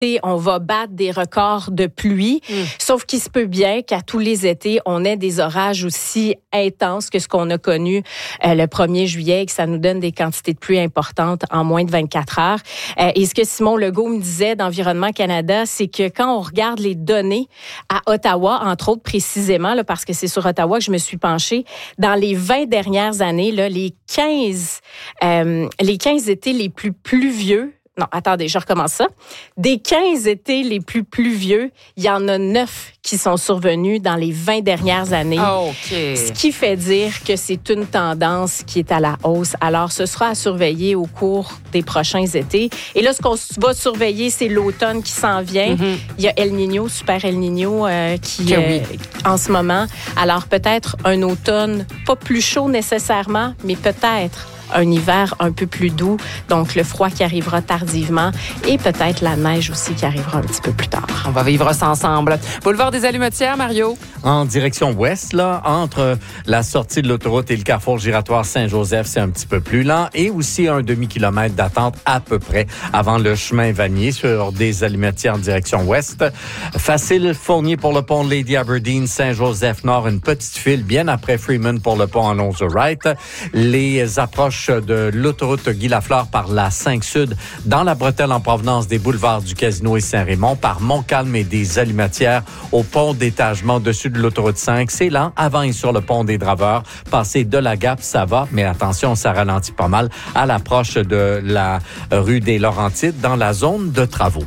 on va battre des records de pluie. Sauf qu'il se peut bien qu'à tous les étés, on ait des orages aussi intenses que ce qu'on a connu le 1er juillet et que ça nous donne des quantités de pluie importantes en moins de 24 heures. Et ce que Simon Legault me disait d'Environnement Canada, c'est que quand on regarde les données à Ottawa, entre autres précisément, là, parce que c'est sur Ottawa que je me suis penchée, dans les 20 dernières années, là, les 15 étés les plus pluvieux. Non, attendez, je recommence ça. Des 15 étés les plus pluvieux, il y en a 9 qui sont survenus dans les 20 dernières années. Okay. Ce qui fait dire que c'est une tendance qui est à la hausse. Alors, ce sera à surveiller au cours des prochains étés. Et là, ce qu'on va surveiller, c'est l'automne qui s'en vient. Il y a El Niño, Super El Niño, qui en ce moment. Alors, peut-être un automne pas plus chaud nécessairement, mais peut-être un hiver un peu plus doux, donc le froid qui arrivera tardivement et peut-être la neige aussi qui arrivera un petit peu plus tard. On va vivre ça ensemble. Boulevard des Allumetières, Mario. En direction ouest, là, entre la sortie de l'autoroute et le carrefour giratoire Saint-Joseph, c'est un petit peu plus lent et aussi un demi-kilomètre d'attente à peu près avant le chemin Vanier sur des Allumetières en direction ouest. Facile Fournier pour le pont Lady Aberdeen, Saint-Joseph-Nord, une petite file bien après Freeman pour le pont Alonzo Wright. Les approches de l'autoroute Guy Lafleur par la 5 Sud dans la bretelle en provenance des boulevards du Casino et Saint-Raymond par Montcalm et des Allumetières au pont d'étagement dessus de l'autoroute 5. C'est lent avant et sur le pont des Draveurs. Passer de la Gap, ça va, mais attention, ça ralentit pas mal à l'approche de la rue des Laurentides dans la zone de travaux.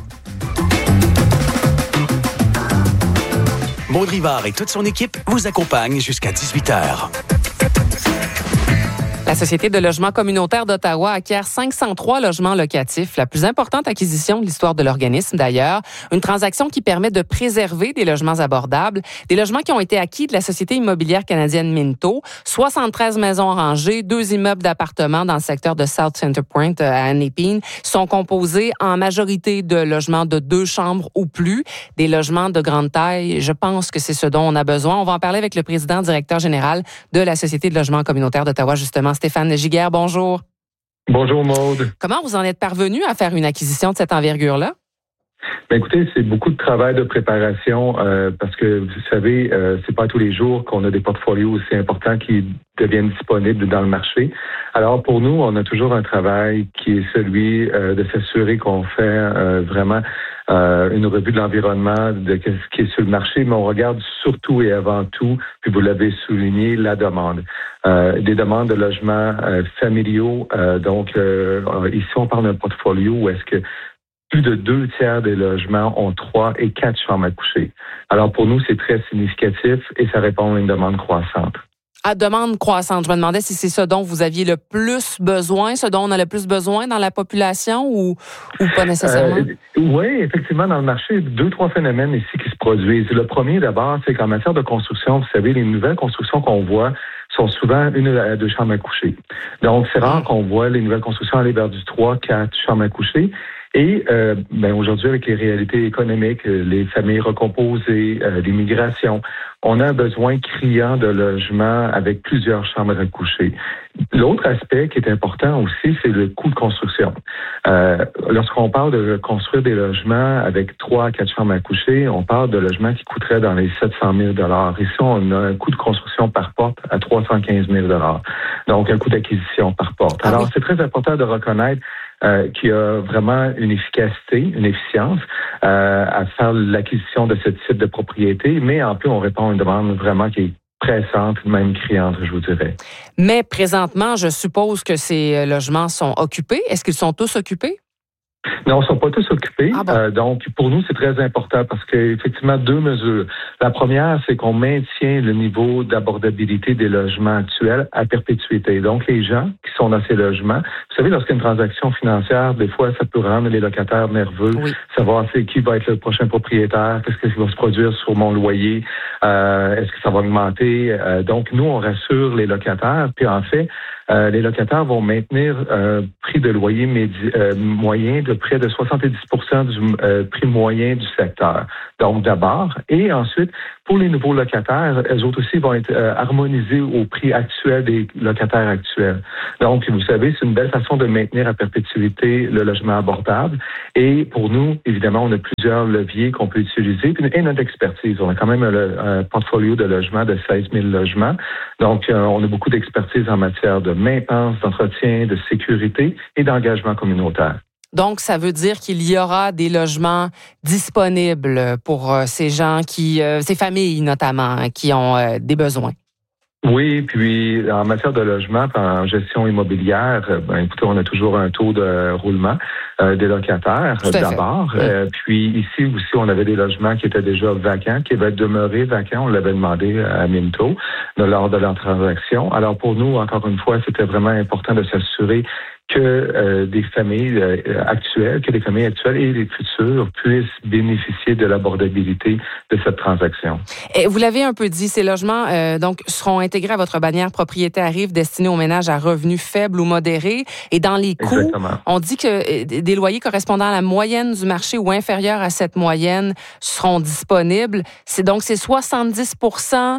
Maud Rivard et toute son équipe vous accompagnent jusqu'à 18h. La Société de logement communautaire d'Ottawa acquiert 503 logements locatifs, la plus importante acquisition de l'histoire de l'organisme d'ailleurs. Une transaction qui permet de préserver des logements abordables, des logements qui ont été acquis de la Société immobilière canadienne Minto, 73 maisons rangées, 2 immeubles d'appartements dans le secteur de South Center Point à Annapeen sont composés en majorité de logements de 2 chambres ou plus, des logements de grande taille. Je pense que c'est ce dont on a besoin. On va en parler avec le président directeur général de la Société de logement communautaire d'Ottawa, justement, Stéphane Giguère, bonjour. Bonjour Maude. Comment vous en êtes parvenu à faire une acquisition de cette envergure-là? Ben écoutez, c'est beaucoup de travail de préparation parce que vous savez, c'est pas tous les jours qu'on a des portfolios aussi importants qui deviennent disponibles dans le marché. Alors pour nous, on a toujours un travail qui est celui de s'assurer qu'on fait vraiment une revue de l'environnement, de ce qui est sur le marché, mais on regarde surtout et avant tout, puis vous l'avez souligné, la demande. Des demandes de logements familiaux. Donc ici, on parle d'un portfolio où est-ce que plus de 2/3 des logements ont 3 et 4 chambres à coucher. Alors, pour nous, c'est très significatif et ça répond à une demande croissante. À demande croissante, je me demandais si c'est ce dont vous aviez le plus besoin, ce dont on a le plus besoin dans la population ou pas nécessairement? Oui, effectivement, dans le marché, 2-3 phénomènes ici qui se produisent. Le premier, d'abord, c'est qu'en matière de construction, vous savez, les nouvelles constructions qu'on voit sont souvent 1 à 2 chambres à coucher. Donc, c'est rare qu'on voit les nouvelles constructions aller vers du 3-4 chambres à coucher. Et aujourd'hui, avec les réalités économiques, les familles recomposées, l'immigration, on a un besoin criant de logements avec plusieurs chambres à coucher. L'autre aspect qui est important aussi, c'est le coût de construction. Lorsqu'on parle de construire des logements avec 3 à 4 chambres à coucher, on parle de logements qui coûteraient dans les 700 000 $. Ici, on a un coût de construction par porte à 315 000 $. Donc, un coût d'acquisition par porte. Alors, c'est très important de reconnaître qu'il y a vraiment une efficacité, une efficience à faire l'acquisition de ce type de propriété, mais en plus, on répond à une demande vraiment qui est pressante, même criante, je vous dirais. Mais présentement, je suppose que ces logements sont occupés. Est-ce qu'ils sont tous occupés? Non, ils ne sont pas tous occupés. Ah bon? Donc, pour nous, c'est très important parce qu'effectivement, 2 mesures. La première, c'est qu'on maintient le niveau d'abordabilité des logements actuels à perpétuité. Donc, les gens qui sont dans ces logements, vous savez, lorsqu'il y a une transaction financière, des fois, ça peut rendre les locataires nerveux, savoir c'est qui va être le prochain propriétaire, qu'est-ce qui va se produire sur mon loyer, est-ce que ça va augmenter. Donc, nous, on rassure les locataires. Puis, en fait, les locataires vont maintenir un prix de loyer moyen de près de 70% du prix moyen du secteur. Donc, d'abord. Et ensuite, pour les nouveaux locataires, elles autres aussi vont être harmonisées au prix actuel des locataires actuels. Donc, vous savez, c'est une belle façon de maintenir à perpétuité le logement abordable. Et pour nous, évidemment, on a plusieurs leviers qu'on peut utiliser. Et notre expertise. On a quand même un portfolio de logements de 16 000 logements. Donc, on a beaucoup d'expertise en matière de maintenance, d'entretien, de sécurité et d'engagement communautaire. Donc, ça veut dire qu'il y aura des logements disponibles pour ces gens ces familles notamment, qui ont des besoins. Oui, puis en matière de logement, en gestion immobilière, écoutez, on a toujours un taux de roulement des locataires d'abord. Puis ici aussi, on avait des logements qui étaient déjà vacants, qui avaient demeuré vacants. On l'avait demandé à Minto lors de leur transaction. Alors pour nous, encore une fois, c'était vraiment important de s'assurer que des familles actuelles et les futures puissent bénéficier de l'abordabilité de cette transaction. Et vous l'avez un peu dit, ces logements donc seront intégrés à votre bannière propriété à Rive destinée aux ménages à revenus faibles ou modérés. Et dans les coûts, exactement, on dit que des loyers correspondant à la moyenne du marché ou inférieurs à cette moyenne seront disponibles. C'est 70%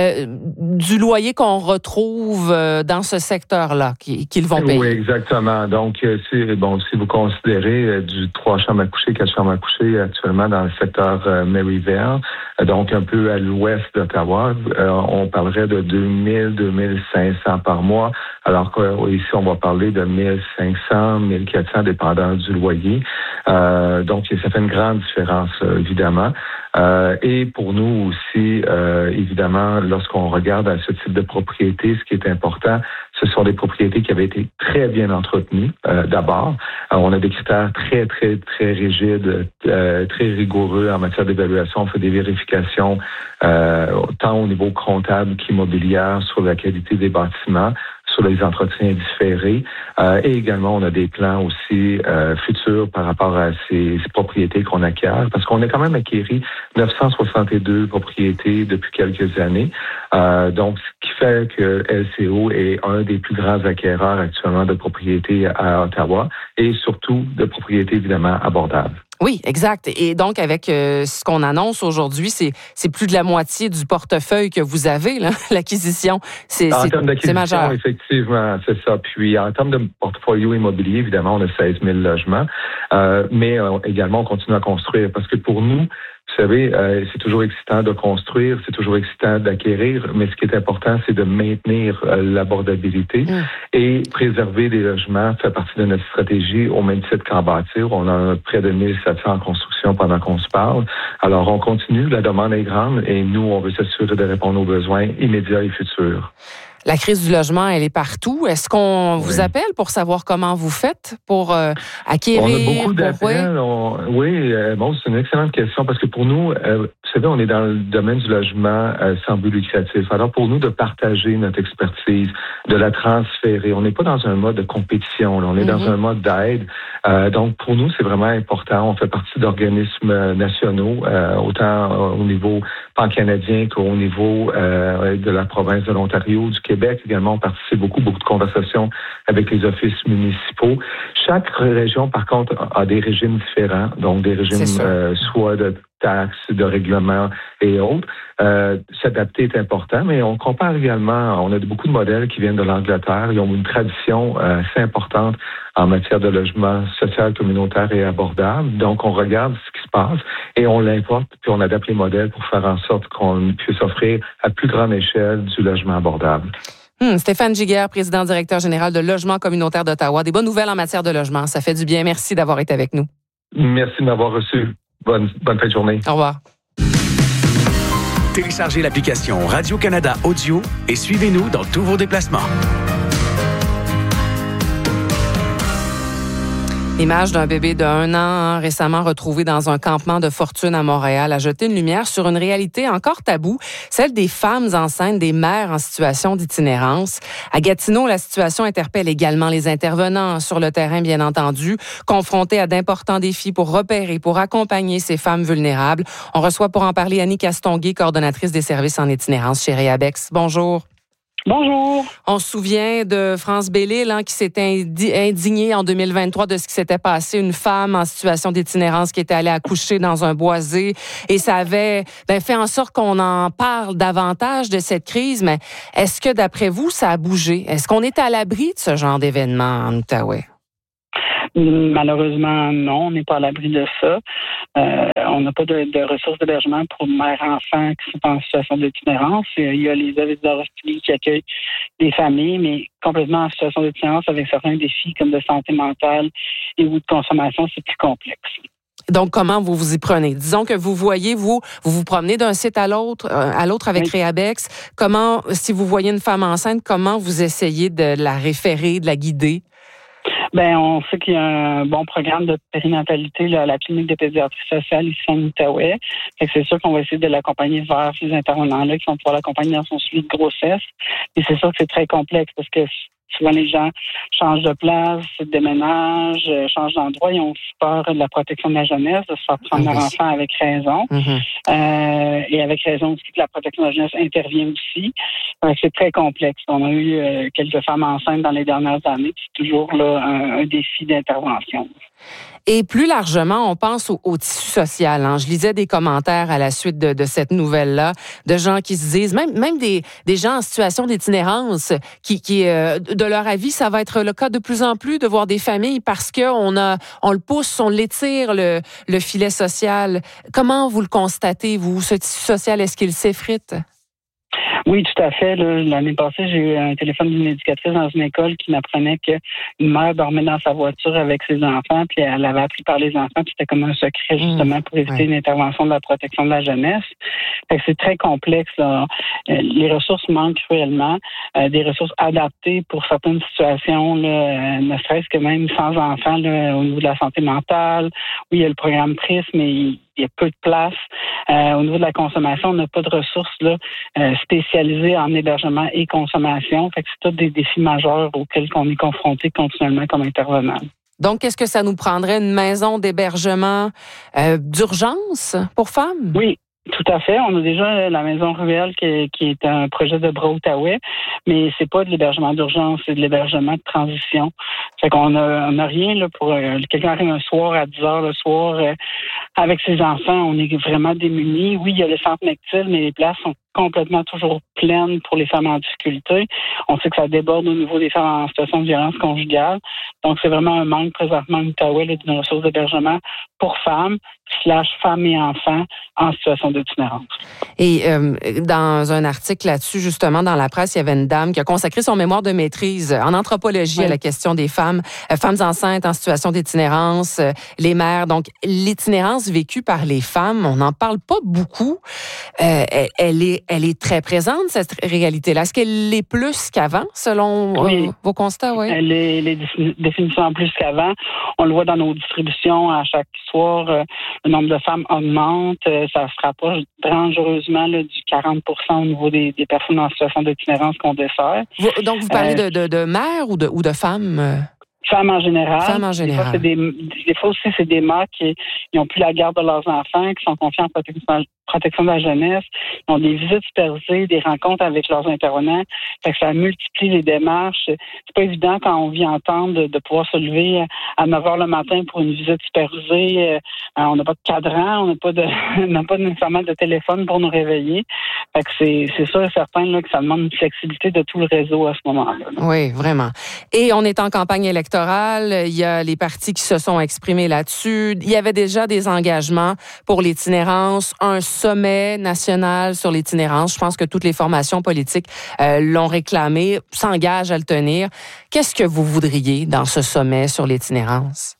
du loyer qu'on retrouve dans ce secteur-là qu'ils vont payer. Oui, exactement. Donc, si vous considérez du 3 chambres à coucher, 4 chambres à coucher actuellement dans le secteur Maryvale, donc un peu à l'ouest d'Ottawa, on parlerait de 2000, 2500 par mois, alors qu'ici, on va parler de 1500, 1400, dépendant du loyer. Donc, ça fait une grande différence, évidemment. Et pour nous aussi, évidemment, lorsqu'on regarde à ce type de propriété, ce qui est important, ce sont des propriétés qui avaient été très bien entretenues, d'abord. On a des critères très, très, très rigides, très rigoureux en matière d'évaluation. On fait des vérifications tant au niveau comptable qu'immobilière sur la qualité des bâtiments, sur les entretiens différés. Et également, on a des plans aussi futurs par rapport à ces propriétés qu'on acquiert, parce qu'on a quand même acquéri 962 propriétés depuis quelques années. Donc, ce qui fait que LCO est un des plus grands acquéreurs actuellement de propriétés à Ottawa et surtout de propriétés évidemment abordables. Oui, exact. Et donc, avec ce qu'on annonce aujourd'hui, c'est plus de la moitié du portefeuille que vous avez, là, l'acquisition. En termes d'acquisition, majeur. Effectivement, c'est ça. Puis, en termes de portfolio immobilier, évidemment, on a 16 000 logements. Mais également, on continue à construire parce que pour nous, vous savez, c'est toujours excitant de construire, c'est toujours excitant d'acquérir, mais ce qui est important, c'est de maintenir l'abordabilité et préserver des logements fait partie de notre stratégie au même titre qu'en bâtir. On en a près de 1700 en construction pendant qu'on se parle. Alors, on continue, la demande est grande et nous, on veut s'assurer de répondre aux besoins immédiats et futurs. La crise du logement, elle est partout. Est-ce qu'on vous appelle pour savoir comment vous faites pour acquérir? On a beaucoup d'appels. C'est une excellente question parce que pour nous, vous savez, on est dans le domaine du logement sans but lucratif. Alors pour nous, de partager notre expertise, de la transférer. On n'est pas dans un mode de compétition, là. On est dans un mode d'aide. Donc pour nous, c'est vraiment important. On fait partie d'organismes nationaux, autant au niveau pan-canadien qu'au niveau de la province de l'Ontario, du Québec également. On participe beaucoup de conversations avec les offices municipaux. Chaque région, par contre, a des régimes différents, donc des régimes soit de taxes, de règlements et autres. S'adapter est important, mais on compare également, on a beaucoup de modèles qui viennent de l'Angleterre. Ils ont une tradition assez importante en matière de logement social, communautaire et abordable. Donc, on regarde ce qui se passe et on l'importe, puis on adapte les modèles pour faire en sorte qu'on puisse offrir à plus grande échelle du logement abordable. Stéphane Giguère, président directeur général de Logement communautaire d'Ottawa. Des bonnes nouvelles en matière de logement. Ça fait du bien. Merci d'avoir été avec nous. Merci de m'avoir reçu. Bonne fin de journée. Au revoir. Téléchargez l'application Radio-Canada Audio et suivez-nous dans tous vos déplacements. L'image d'un bébé de 1 an récemment retrouvé dans un campement de fortune à Montréal a jeté une lumière sur une réalité encore taboue, celle des femmes enceintes, des mères en situation d'itinérance. À Gatineau, la situation interpelle également les intervenants sur le terrain, bien entendu, confrontés à d'importants défis pour repérer, pour accompagner ces femmes vulnérables. On reçoit pour en parler Annie Castonguay, coordonnatrice des services en itinérance chez Réabex. Bonjour. Bonjour. On se souvient de France Bellil qui s'était indignée en 2023 de ce qui s'était passé. Une femme en situation d'itinérance qui était allée accoucher dans un boisé. Et ça avait fait en sorte qu'on en parle davantage de cette crise. Mais est-ce que, d'après vous, ça a bougé? Est-ce qu'on est à l'abri de ce genre d'événement en Outaouais? Malheureusement, non, on n'est pas à l'abri de ça. On n'a pas de ressources d'hébergement pour mères-enfants qui sont en situation d'itinérance. Il y a les services d'hospitalité qui accueillent des familles, mais complètement en situation d'itinérance avec certains défis comme de santé mentale et ou de consommation, c'est plus complexe. Donc, comment vous vous y prenez? Disons que vous voyez, vous promenez d'un site à l'autre avec Réabex. Comment, si vous voyez une femme enceinte, comment vous essayez de la référer, de la guider? On sait qu'il y a un bon programme de périnatalité là, à la clinique de pédiatrie sociale ici en Outaouais. C'est sûr qu'on va essayer de l'accompagner vers ces intervenants-là qui vont pouvoir l'accompagner dans son suivi de grossesse. Et c'est sûr que c'est très complexe parce que souvent les gens changent de place, déménagent, changent d'endroit. Ils ont aussi peur de la protection de la jeunesse, de se faire prendre leur enfant avec raison. Et avec raison aussi que la protection de la jeunesse intervient aussi. C'est très complexe. On a eu quelques femmes enceintes dans les dernières années. C'est toujours là un défi d'intervention. Et plus largement, on pense au tissu social. Je lisais des commentaires à la suite de cette nouvelle-là, de gens qui se disent, même des gens en situation d'itinérance, qui de leur avis, ça va être le cas de plus en plus de voir des familles parce que on le pousse, on l'étire le filet social. Comment vous le constatez, vous, ce tissu social, est-ce qu'il s'effrite? Oui, tout à fait. L'année passée, j'ai eu un téléphone d'une éducatrice dans une école qui m'apprenait qu'une mère dormait dans sa voiture avec ses enfants, puis elle avait appris par les enfants, puis c'était comme un secret justement pour éviter une intervention de la protection de la jeunesse. Fait que c'est très complexe. Là. Les ressources manquent cruellement, des ressources adaptées pour certaines situations, là, ne serait-ce que même sans enfants là, au niveau de la santé mentale. Oui, il y a le programme PRIS, mais il y a peu de place. Au niveau de la consommation, on n'a pas de ressources là, spécialisées en hébergement et consommation. Fait que c'est tous des défis majeurs auxquels on est confronté continuellement comme intervenant. Donc, est-ce que ça nous prendrait une maison d'hébergement d'urgence pour femmes? Oui. Tout à fait. On a déjà la Maison Ruelle qui est un projet de Bras-Outaouais, mais c'est pas de l'hébergement d'urgence, c'est de l'hébergement de transition. Fait qu'on a rien là pour quelqu'un arrive un soir à 10h le soir avec ses enfants, on est vraiment démunis. Oui, il y a le centre Nectil, mais les places sont complètement toujours pleines pour les femmes en difficulté. On sait que ça déborde au niveau des femmes en situation de violence conjugale. Donc, c'est vraiment un manque présentement en Outaouais d'une ressource d'hébergement pour femmes / femmes et enfants en situation d'itinérance. Et dans un article là-dessus, justement, dans la presse, il y avait une dame qui a consacré son mémoire de maîtrise en anthropologie à la question des femmes enceintes en situation d'itinérance, les mères. Donc, l'itinérance vécue par les femmes, on n'en parle pas beaucoup. Elle est très présente, cette réalité-là. Est-ce qu'elle est plus qu'avant, selon vos constats? Oui. Elle est définitivement plus qu'avant. On le voit dans nos distributions à chaque soir. Le nombre de femmes augmente. Ça se rapproche dangereusement là, du 40% au niveau des personnes en situation d'itinérance qu'on dessert. Donc, vous parlez de mères ou de femmes? Femmes en général. Femmes en général. Des fois aussi, c'est des mères qui n'ont plus la garde de leurs enfants, qui sont confiées en protection de la jeunesse. Ils ont des visites supervisées, des rencontres avec leurs intervenants. Fait que ça multiplie les démarches. C'est pas évident quand on vit entendre de pouvoir se lever à 9h le matin pour une visite supervisée. On n'a pas de cadran, on n'a pas nécessairement de téléphone pour nous réveiller. Fait que c'est sûr et certain là, que ça demande une flexibilité de tout le réseau à ce moment-là. Oui, vraiment. Et on est en campagne électorale. Il y a les partis qui se sont exprimés là-dessus. Il y avait déjà des engagements pour l'itinérance, un sommet national sur l'itinérance. Je pense que toutes les formations politiques l'ont réclamé, s'engagent à le tenir. Qu'est-ce que vous voudriez dans ce sommet sur l'itinérance?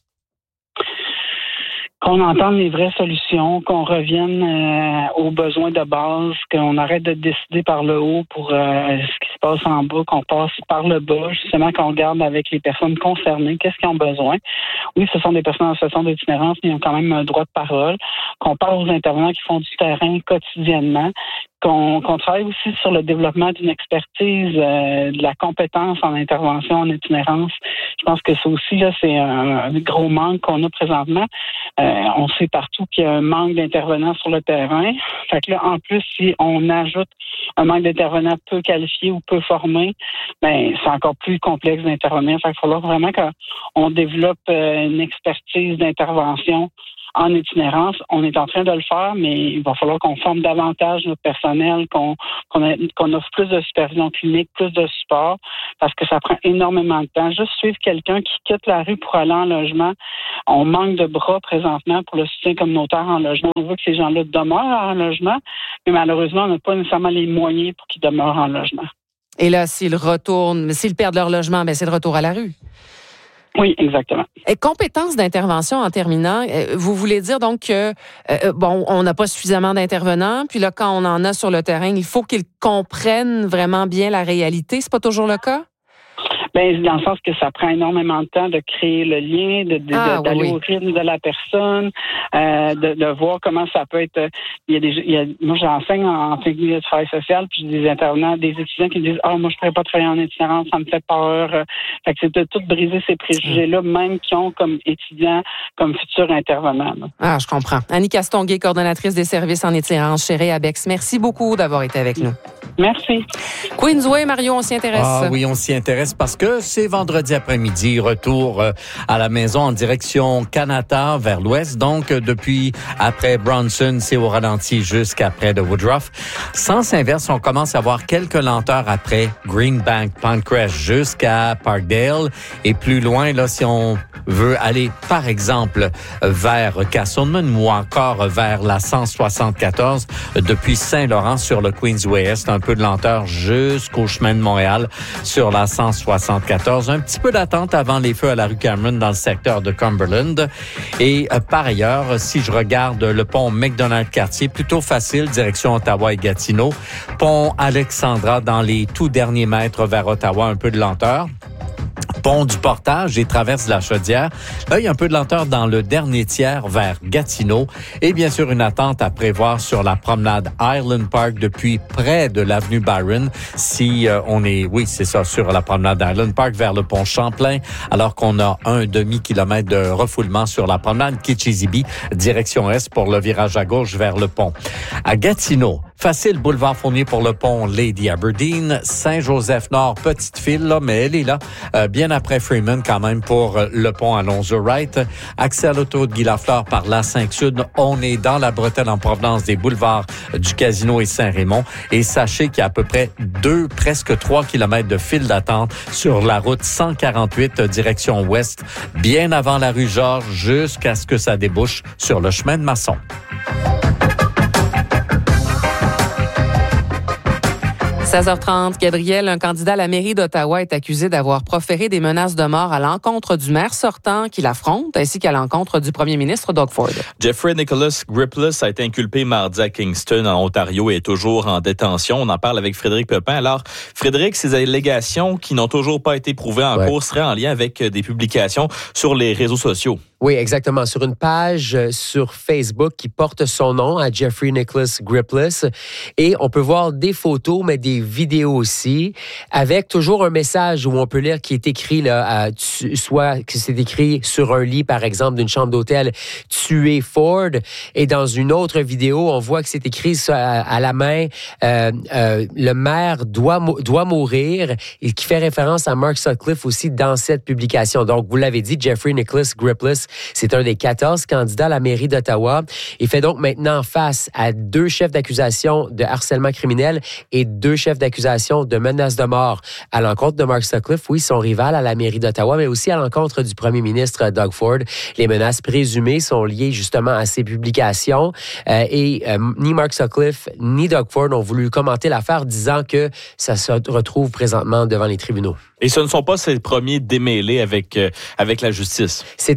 Qu'on entende les vraies solutions, qu'on revienne aux besoins de base, qu'on arrête de décider par le haut pour ce qui se passe en bas, qu'on passe par le bas, justement qu'on regarde avec les personnes concernées, qu'est-ce qu'ils ont besoin. Oui, ce sont des personnes en situation d'itinérance, mais ils ont quand même un droit de parole, qu'on parle aux intervenants qui font du terrain quotidiennement, qu'on travaille aussi sur le développement d'une expertise, de la compétence en intervention en itinérance. Je pense que ça aussi, là, c'est un gros manque qu'on a présentement. On sait partout qu'il y a un manque d'intervenants sur le terrain. Fait que là, en plus, si on ajoute un manque d'intervenants peu qualifiés ou peu formés, ben c'est encore plus complexe d'intervenir. Fait qu'il va falloir vraiment qu'on développe une expertise d'intervention en itinérance. On est en train de le faire, mais il va falloir qu'on forme davantage notre personnel, qu'on offre plus de supervision clinique, plus de support, parce que ça prend énormément de temps. Juste suivre quelqu'un qui quitte la rue pour aller en logement. On manque de bras présentement pour le soutien communautaire en logement. On veut que ces gens-là demeurent en logement, mais malheureusement, on n'a pas nécessairement les moyens pour qu'ils demeurent en logement. Et là, s'ils perdent leur logement, ben c'est le retour à la rue. Oui, exactement. Et compétences d'intervention en terminant, vous voulez dire donc que, on n'a pas suffisamment d'intervenants, puis là, quand on en a sur le terrain, il faut qu'ils comprennent vraiment bien la réalité. C'est pas toujours le cas? Ben, dans le sens que ça prend énormément de temps de créer le lien, d'aller au rythme de la personne, de voir comment ça peut être. Moi, j'enseigne en technique de travail social, puis j'ai des intervenants, des étudiants qui me disent moi, je pourrais pas travailler en itinérance, ça me fait peur. Fait que c'est de tout briser ces préjugés-là, même qui ont comme étudiants, comme futurs intervenants. Là. Ah, je comprends. Annie Castonguay, coordonnatrice des services en itinérance chez Réabex. Merci beaucoup d'avoir été avec nous. Merci. Queensway, Mario, on s'y intéresse. Ah oui, on s'y intéresse parce que c'est vendredi après-midi, retour à la maison en direction Kanata vers l'ouest. Donc, depuis après Bronson, c'est au ralenti jusqu'après de Woodruff. Sens inverse, on commence à voir quelques lenteurs après Greenbank, Pinecrest jusqu'à Parkdale. Et plus loin, là, si on veut aller, par exemple, vers Castleman ou encore vers la 174 depuis Saint-Laurent sur le Queensway Est, un peu de lenteur jusqu'au chemin de Montréal sur la 174. Un petit peu d'attente avant les feux à la rue Cameron dans le secteur de Cumberland. Et par ailleurs, si je regarde le pont McDonald-Cartier, plutôt facile, direction Ottawa et Gatineau. Pont Alexandra dans les tout derniers mètres vers Ottawa, un peu de lenteur. Pont du Portage et traverse la Chaudière. Là, il y a un peu de lenteur dans le dernier tiers vers Gatineau. Et bien sûr, une attente à prévoir sur la promenade Highland Park depuis près de l'avenue Byron. Si on est, oui, c'est ça, sur la promenade Highland Park vers le pont Champlain, alors qu'on a un demi-kilomètre de refoulement sur la promenade Kitchizibee, direction Est pour le virage à gauche vers le pont. À Gatineau, facile, boulevard Fournier pour le pont Lady Aberdeen. Saint-Joseph-Nord, petite file, là, mais elle est là, bien après Freeman quand même pour le pont Alonzo-Wright. Accès à l'autoroute Guy Lafleur par l'A5 Sud. On est dans la bretelle en provenance des boulevards du Casino et Saint-Raymond. Et sachez qu'il y a à peu près presque 3 kilomètres de file d'attente sur la route 148 direction ouest, bien avant la rue Georges, jusqu'à ce que ça débouche sur le chemin de Masson. 16h30, Gabriel, un candidat à la mairie d'Ottawa est accusé d'avoir proféré des menaces de mort à l'encontre du maire sortant qu'il affronte, ainsi qu'à l'encontre du premier ministre Doug Ford. Jeffrey Nicholas Gripless a été inculpé mardi à Kingston, en Ontario, et est toujours en détention. On en parle avec Frédéric Pepin. Alors, Frédéric, ces allégations qui n'ont toujours pas été prouvées en cours seraient en lien avec des publications sur les réseaux sociaux. Oui, exactement. Sur une page sur Facebook qui porte son nom, à Jeffrey Nicholas Gripless. Et on peut voir des photos, mais des vidéos aussi, avec toujours un message où on peut lire qui est écrit, là, soit que c'est écrit sur un lit, par exemple, d'une chambre d'hôtel, « Tuer Ford ». Et dans une autre vidéo, on voit que c'est écrit à la main, le maire doit mourir, et qui fait référence à Mark Sutcliffe aussi dans cette publication. Donc, vous l'avez dit, Jeffrey Nicholas Gripless, c'est un des 14 candidats à la mairie d'Ottawa. Il fait donc maintenant face à 2 chefs d'accusation de harcèlement criminel et 2 chefs d'accusation de menace de mort à l'encontre de Mark Sutcliffe, oui, son rival à la mairie d'Ottawa, mais aussi à l'encontre du premier ministre Doug Ford. Les menaces présumées sont liées justement à ces publications et ni Mark Sutcliffe ni Doug Ford ont voulu commenter l'affaire, disant que ça se retrouve présentement devant les tribunaux. Et ce ne sont pas ces premiers démêlés avec la justice. C'est exact.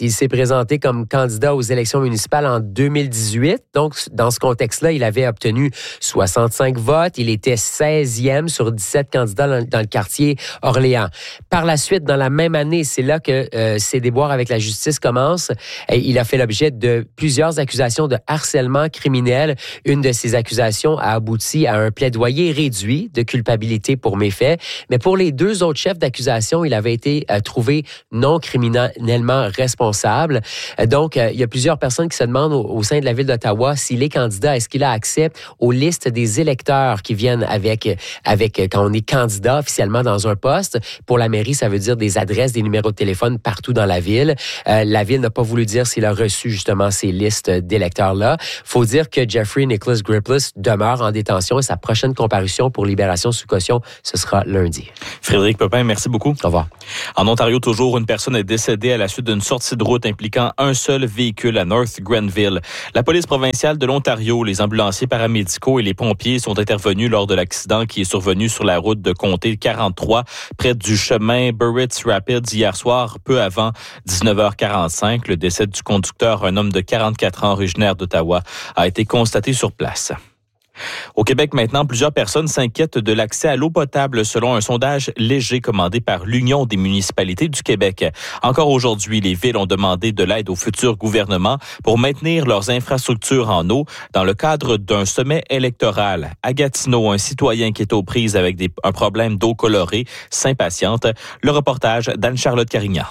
Il s'est présenté comme candidat aux élections municipales en 2018. Donc, dans ce contexte-là, il avait obtenu 65 votes. Il était 16e sur 17 candidats dans le quartier Orléans. Par la suite, dans la même année, c'est là que ses déboires avec la justice commencent. Il a fait l'objet de plusieurs accusations de harcèlement criminel. Une de ces accusations a abouti à un plaidoyer réduit de culpabilité pour méfaits. Mais pour les 2 autres chefs d'accusation, il avait été trouvé non criminellement responsable. Donc, il y a plusieurs personnes qui se demandent au sein de la ville d'Ottawa s'il est candidat, est-ce qu'il a accès aux listes des électeurs qui viennent avec quand on est candidat officiellement dans un poste. Pour la mairie, ça veut dire des adresses, des numéros de téléphone partout dans la ville. La ville n'a pas voulu dire s'il a reçu justement ces listes d'électeurs-là. Faut dire que Jeffrey Nicholas Gripless demeure en détention et sa prochaine comparution pour libération sous caution, ce sera lundi. Frédéric Pepin, merci beaucoup. Au revoir. En Ontario, toujours, une personne est décédée à la suite d'une sortie de route impliquant un seul véhicule à North Grenville. La police provinciale de l'Ontario, les ambulanciers paramédicaux et les pompiers sont intervenus lors de l'accident qui est survenu sur la route de Comté 43, près du chemin Burritts Rapids hier soir, peu avant 19h45. Le décès du conducteur, un homme de 44 ans originaire d'Ottawa, a été constaté sur place. Au Québec, maintenant, plusieurs personnes s'inquiètent de l'accès à l'eau potable selon un sondage léger commandé par l'Union des municipalités du Québec. Encore aujourd'hui, les villes ont demandé de l'aide au futur gouvernement pour maintenir leurs infrastructures en eau dans le cadre d'un sommet électoral. À Gatineau, un citoyen qui est aux prises avec un problème d'eau colorée s'impatiente. Le reportage d'Anne-Charlotte Carignan.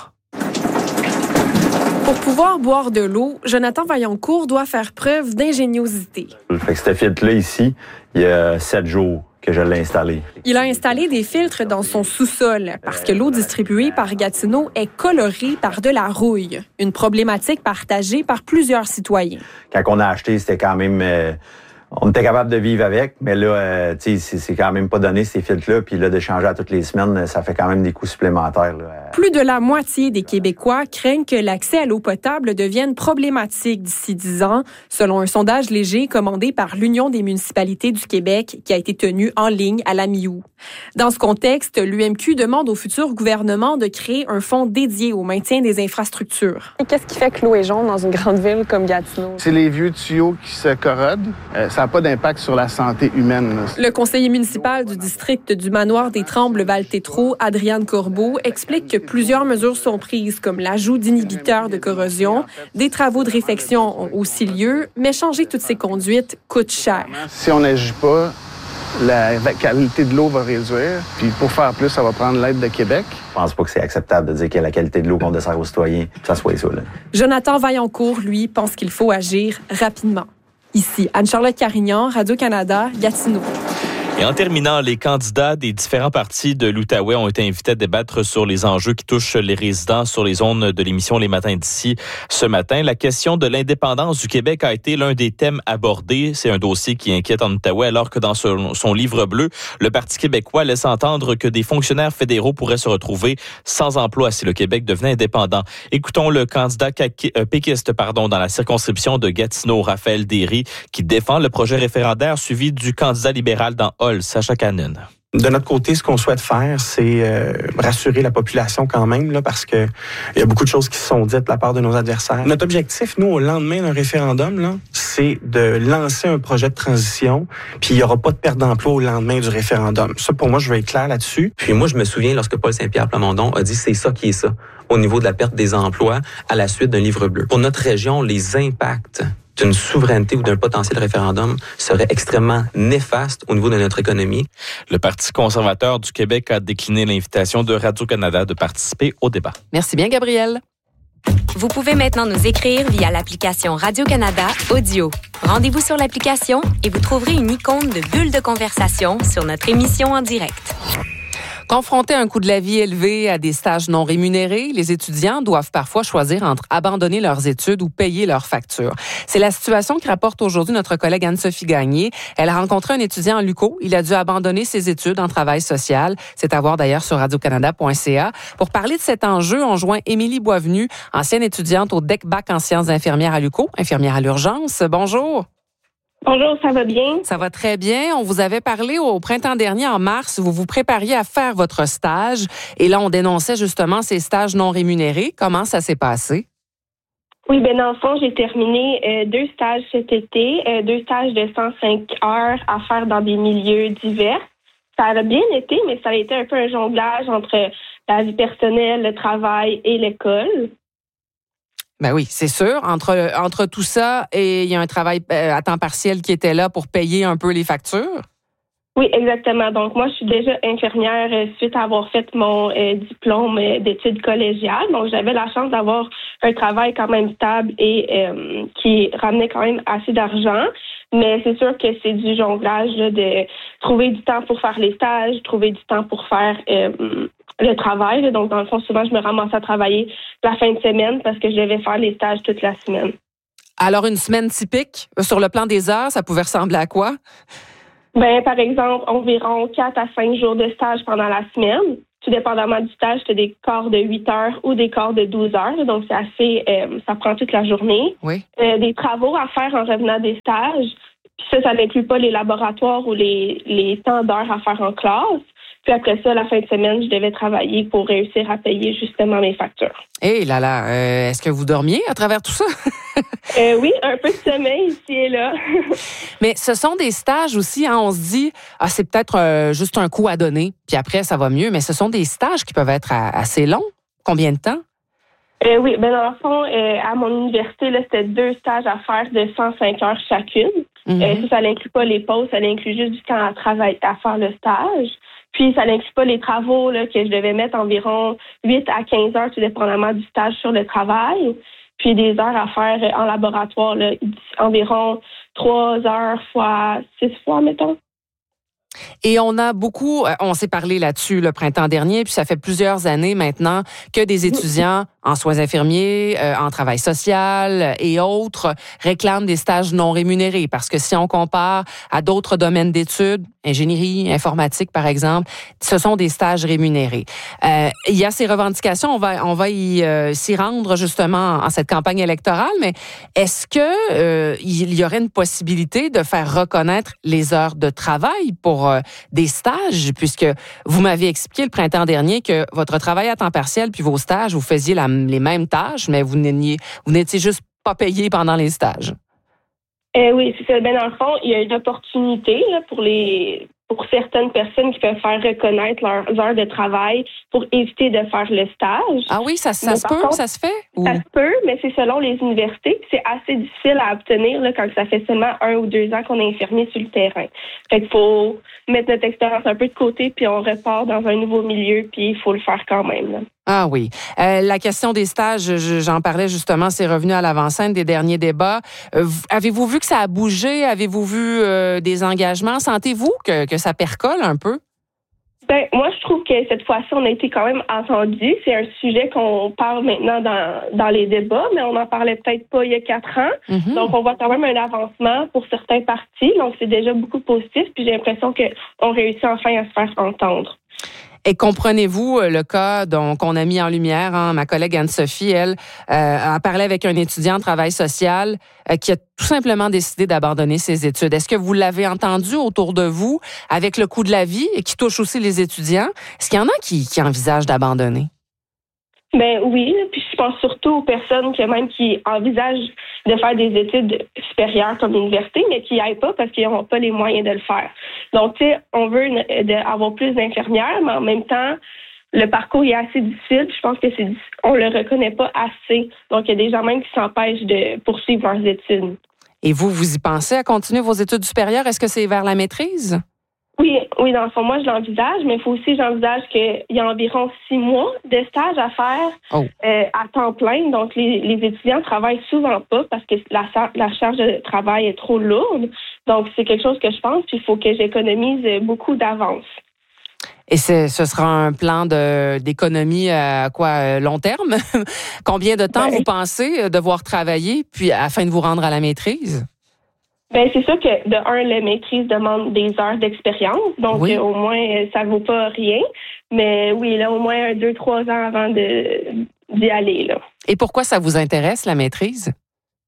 Pour pouvoir boire de l'eau, Jonathan Vaillancourt doit faire preuve d'ingéniosité. Fait que ce filtre-là ici, il y a 7 jours que je l'ai installé. Il a installé des filtres dans son sous-sol parce que l'eau distribuée par Gatineau est colorée par de la rouille, une problématique partagée par plusieurs citoyens. Quand on a acheté, c'était quand même... on était capable de vivre avec, mais là, c'est quand même pas donné ces filtres-là. Puis là, de changer à toutes les semaines, ça fait quand même des coûts supplémentaires. Là. Plus de la moitié des Québécois craignent que l'accès à l'eau potable devienne problématique d'ici 10 ans, selon un sondage léger commandé par l'Union des municipalités du Québec qui a été tenu en ligne à la mi-août. Dans ce contexte, l'UMQ demande au futur gouvernement de créer un fonds dédié au maintien des infrastructures. Et qu'est-ce qui fait que l'eau est jaune dans une grande ville comme Gatineau? C'est les vieux tuyaux qui se corrodent. Ça n'a pas d'impact sur la santé humaine. Le conseiller municipal du district du Manoir des Trembles-Val-Tétro, Adriane Corbeau, explique que plusieurs mesures sont prises, comme l'ajout d'inhibiteurs de corrosion. Des travaux de réfection ont aussi lieu, mais changer toutes ces conduites coûte cher. Si on n'agit pas, la qualité de l'eau va réduire. Puis pour faire plus, ça va prendre l'aide de Québec. Je pense pas que c'est acceptable de dire que la qualité de l'eau qu'on dessert aux citoyens, ça soit ça. Là. Jonathan Vaillancourt, lui, pense qu'il faut agir rapidement. Ici, Anne-Charlotte Carignan, Radio-Canada, Gatineau. Et en terminant, les candidats des différents partis de l'Outaouais ont été invités à débattre sur les enjeux qui touchent les résidents sur les ondes de l'émission Les Matins d'ici ce matin. La question de l'indépendance du Québec a été l'un des thèmes abordés. C'est un dossier qui inquiète en Outaouais, alors que dans son livre bleu, le Parti québécois laisse entendre que des fonctionnaires fédéraux pourraient se retrouver sans emploi si le Québec devenait indépendant. Écoutons le candidat péquiste dans la circonscription de Gatineau, Raphaël Derry, qui défend le projet référendaire suivi du candidat libéral dans Hull, Sacha Cannon. De notre côté, ce qu'on souhaite faire, c'est rassurer la population quand même, là, parce que il y a beaucoup de choses qui se sont dites de la part de nos adversaires. Notre objectif, nous, au lendemain d'un référendum, là, c'est de lancer un projet de transition, puis il n'y aura pas de perte d'emploi au lendemain du référendum. Ça, pour moi, je veux être clair là-dessus. Puis moi, je me souviens lorsque Paul Saint-Pierre Plamondon a dit c'est ça qui est ça, au niveau de la perte des emplois à la suite d'un livre bleu. Pour notre région, les impacts d'une souveraineté ou d'un potentiel référendum serait extrêmement néfaste au niveau de notre économie. Le Parti conservateur du Québec a décliné l'invitation de Radio-Canada de participer au débat. Merci bien, Gabriel. Vous pouvez maintenant nous écrire via l'application Radio-Canada Audio. Rendez-vous sur l'application et vous trouverez une icône de bulle de conversation sur notre émission en direct. Confrontés à un coût de la vie élevé, à des stages non rémunérés, les étudiants doivent parfois choisir entre abandonner leurs études ou payer leurs factures. C'est la situation que rapporte aujourd'hui notre collègue Anne-Sophie Gagné. Elle a rencontré un étudiant à l'UQO. Il a dû abandonner ses études en travail social. C'est à voir d'ailleurs sur radiocanada.ca. Pour parler de cet enjeu, on joint Émilie Boisvenu, ancienne étudiante au DEC-Bac en sciences infirmières à l'UQO, infirmière à l'urgence. Bonjour. Bonjour, ça va bien? Ça va très bien. On vous avait parlé au printemps dernier, en mars, vous vous prépariez à faire votre stage. Et là, on dénonçait justement ces stages non rémunérés. Comment ça s'est passé? Oui, ben dans le fond, j'ai terminé 2 stages cet été, 2 stages de 105 heures à faire dans des milieux divers. Ça a bien été, mais ça a été un peu un jonglage entre la vie personnelle, le travail et l'école. Ben oui, c'est sûr. Entre tout ça et il y a un travail à temps partiel qui était là pour payer un peu les factures. Oui, exactement. Donc, moi, je suis déjà infirmière suite à avoir fait mon diplôme d'études collégiales. Donc, j'avais la chance d'avoir un travail quand même stable et qui ramenait quand même assez d'argent. Mais c'est sûr que c'est du jonglage là, de trouver du temps pour faire les stages, trouver du temps pour faire le travail. Là. Donc, dans le fond, souvent, je me ramasse à travailler la fin de semaine parce que je devais faire les stages toute la semaine. Alors, une semaine typique, sur le plan des heures, ça pouvait ressembler à quoi? Ben, par exemple, environ 4 à 5 jours de stage pendant la semaine. Tout dépendamment du stage, tu as des corps de 8 heures ou des corps de 12 heures. Donc, c'est assez, ça prend toute la journée. Oui. Des travaux à faire en revenant des stages. Puis ça n'inclut pas les laboratoires ou les temps d'heures à faire en classe. Puis après ça, la fin de semaine, je devais travailler pour réussir à payer justement mes factures. Hé là là, est-ce que vous dormiez à travers tout ça? Oui, un peu de sommeil ici et là. Mais ce sont des stages aussi, hein, on se dit, c'est peut-être juste un coup à donner, puis après, ça va mieux, mais ce sont des stages qui peuvent être assez longs. Combien de temps? Oui, ben dans le fond, à mon université, là, c'était 2 stages à faire de 105 heures chacune. Ça n'inclut pas les pauses, ça inclut juste du temps à travailler, à faire le stage. Puis, ça n'inclut pas les travaux là, que je devais mettre environ 8 à 15 heures, tout dépendamment du stage sur le travail. Puis, des heures à faire en laboratoire, là, environ 3 heures fois 6 fois, mettons. Et on a beaucoup, on s'est parlé là-dessus le printemps dernier, puis ça fait plusieurs années maintenant que des étudiants en soins infirmiers, en travail social et autres réclament des stages non rémunérés. Parce que si on compare à d'autres domaines d'études, ingénierie, informatique par exemple, ce sont des stages rémunérés. Il y a ces revendications, on va s'y rendre justement en cette campagne électorale, mais est-ce que il y aurait une possibilité de faire reconnaître les heures de travail pour des stages, puisque vous m'avez expliqué le printemps dernier que votre travail à temps partiel puis vos stages, vous faisiez les mêmes tâches, mais vous n'étiez juste pas payé pendant les stages. Oui, c'est ça. Ben, dans le fond, il y a une opportunité là, pour certaines personnes qui peuvent faire reconnaître leurs heures de travail pour éviter de faire le stage. Ah oui, ça se peut, ça se fait? Ou... Ça se peut, mais c'est selon les universités. C'est assez difficile à obtenir là, quand ça fait seulement 1 ou 2 ans qu'on est infirmier sur le terrain. Fait qu'il faut mettre notre expérience un peu de côté, puis on repart dans un nouveau milieu, puis il faut le faire quand même. Là. Ah oui. La question des stages, j'en parlais justement, c'est revenu à l'avant-scène des derniers débats. Avez-vous vu que ça a bougé? Avez-vous vu des engagements? Sentez-vous que ça percole un peu? Ben, moi, je trouve que cette fois-ci, on a été quand même entendus. C'est un sujet qu'on parle maintenant dans les débats, mais on n'en parlait peut-être pas il y a 4 ans. Mm-hmm. Donc, on voit quand même un avancement pour certains partis. Donc, c'est déjà beaucoup positif. Puis, j'ai l'impression qu'on réussit enfin à se faire entendre. Et comprenez-vous le cas qu'on a mis en lumière, hein, ma collègue Anne-Sophie, elle, a parlé avec un étudiant en travail social qui a tout simplement décidé d'abandonner ses études. Est-ce que vous l'avez entendu autour de vous avec le coût de la vie et qui touche aussi les étudiants? Est-ce qu'il y en a qui envisagent d'abandonner? Ben oui, puis je pense surtout aux personnes qui envisagent de faire des études supérieures comme l'université, mais qui n'y aillent pas parce qu'ils n'auront pas les moyens de le faire. Donc, tu sais, on veut avoir plus d'infirmières, mais en même temps, le parcours est assez difficile. Puis je pense que on le reconnaît pas assez. Donc, il y a des gens même qui s'empêchent de poursuivre leurs études. Et vous y pensez à continuer vos études supérieures? Est-ce que c'est vers la maîtrise? Oui, dans le fond, moi, je l'envisage, mais il faut aussi, j'envisage qu'il y a environ 6 mois de stage à faire à temps plein. Donc, les étudiants travaillent souvent pas parce que la charge de travail est trop lourde. Donc, c'est quelque chose que je pense, puis il faut que j'économise beaucoup d'avance. Et ce sera un plan d'économie à long terme? Combien de temps vous pensez devoir travailler puis afin de vous rendre à la maîtrise? Ben c'est sûr que de un, la maîtrise demande des heures d'expérience, donc au moins ça vaut pas rien. Mais oui, là au moins 2-3 ans avant d'y aller là. Et pourquoi ça vous intéresse la maîtrise?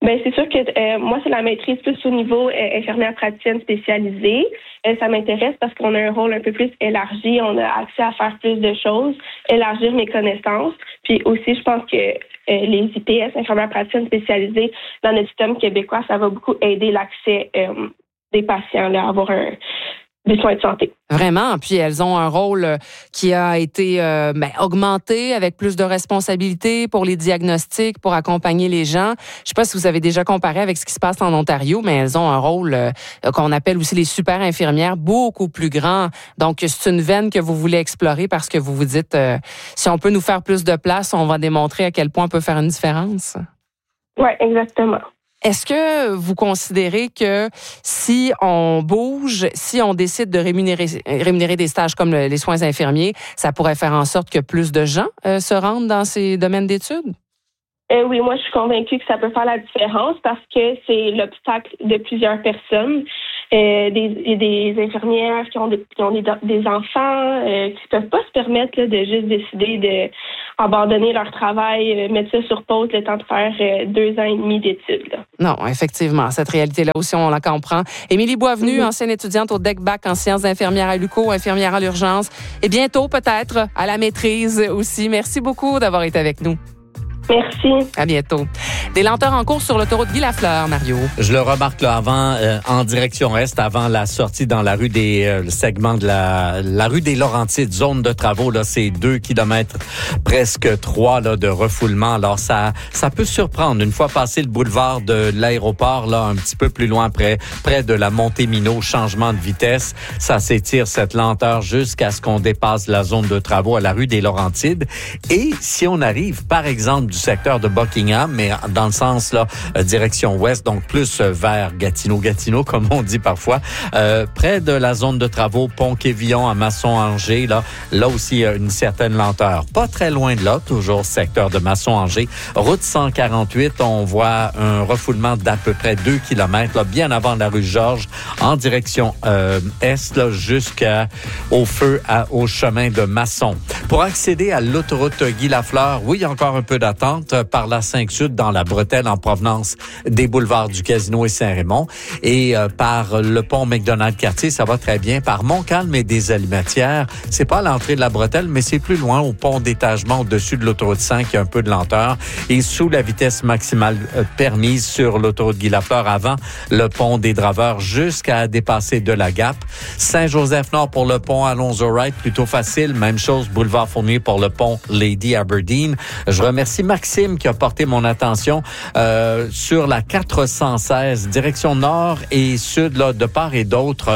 Ben c'est sûr que moi, c'est la maîtrise plus au niveau infirmière praticienne spécialisée. Ça m'intéresse parce qu'on a un rôle un peu plus élargi. On a accès à faire plus de choses, élargir mes connaissances. Puis aussi, je pense que les IPS, infirmières praticiennes spécialisées, dans notre système québécois, ça va beaucoup aider l'accès des patients là, à avoir des soins de santé. Vraiment. Puis elles ont un rôle qui a été augmenté avec plus de responsabilités pour les diagnostics, pour accompagner les gens. Je ne sais pas si vous avez déjà comparé avec ce qui se passe en Ontario, mais elles ont un rôle qu'on appelle aussi les super infirmières, beaucoup plus grand. Donc, c'est une veine que vous voulez explorer parce que vous vous dites, si on peut nous faire plus de place, on va démontrer à quel point on peut faire une différence. Oui, exactement. Est-ce que vous considérez que si on bouge, si on décide de rémunérer des stages comme les soins infirmiers, ça pourrait faire en sorte que plus de gens se rendent dans ces domaines d'études? Oui, moi, je suis convaincue que ça peut faire la différence parce que c'est l'obstacle de plusieurs personnes. Des infirmières qui ont des enfants qui peuvent pas se permettre là, de juste décider d'abandonner leur travail, mettre ça sur pause le temps de faire 2 ans et demi d'études. Là. Non, effectivement, cette réalité-là aussi, on la comprend. Émilie Boisvenu, ancienne étudiante au DEC-Bac en sciences infirmières à l'UQO, infirmière à l'urgence, et bientôt peut-être à la maîtrise aussi. Merci beaucoup d'avoir été avec nous. Merci. À bientôt. Des lenteurs en cours sur l'autoroute Guy-Lafleur, Mario. Je le remarque là avant, en direction est, avant la sortie dans la rue le segment de la rue des Laurentides, zone de travaux, là, c'est 2 kilomètres, presque 3 là, de refoulement. Alors, ça peut surprendre. Une fois passé le boulevard de l'aéroport, là, un petit peu plus loin, près de la montée Minot, changement de vitesse, ça s'étire cette lenteur jusqu'à ce qu'on dépasse la zone de travaux à la rue des Laurentides. Et si on arrive, par exemple, du secteur de Buckingham, mais dans le sens là direction ouest, donc plus vers Gatineau comme on dit parfois, près de la zone de travaux Pont-Quévillon à Masson-Angers, là aussi une certaine lenteur. Pas très loin de là, toujours secteur de Masson-Angers, route 148, on voit un refoulement d'à peu près 2 kilomètres, là, bien avant la rue Georges, en direction est, là, jusqu'au au chemin de Masson. Pour accéder à l'autoroute Guy-Lafleur, oui, il y a encore un peu d'attente par la 5 Sud dans la bretelle en provenance des boulevards du Casino et Saint-Raymond et par le pont McDonald-Cartier, ça va très bien. Par Montcalm et des Alimentières, c'est pas à l'entrée de la bretelle, mais c'est plus loin au pont d'étagement au-dessus de l'autoroute 5, il y a un peu de lenteur et sous la vitesse maximale permise sur l'autoroute Guy-Lafleur avant le pont des Draveurs jusqu'à dépasser de la Gap. Saint-Joseph-Nord pour le pont Alonzo-Wright, plutôt facile. Même chose, boulevard Fournier pour le pont Lady Aberdeen. Je remercie Maxime qui a porté mon attention sur la 416, direction nord et sud, là, de part et d'autre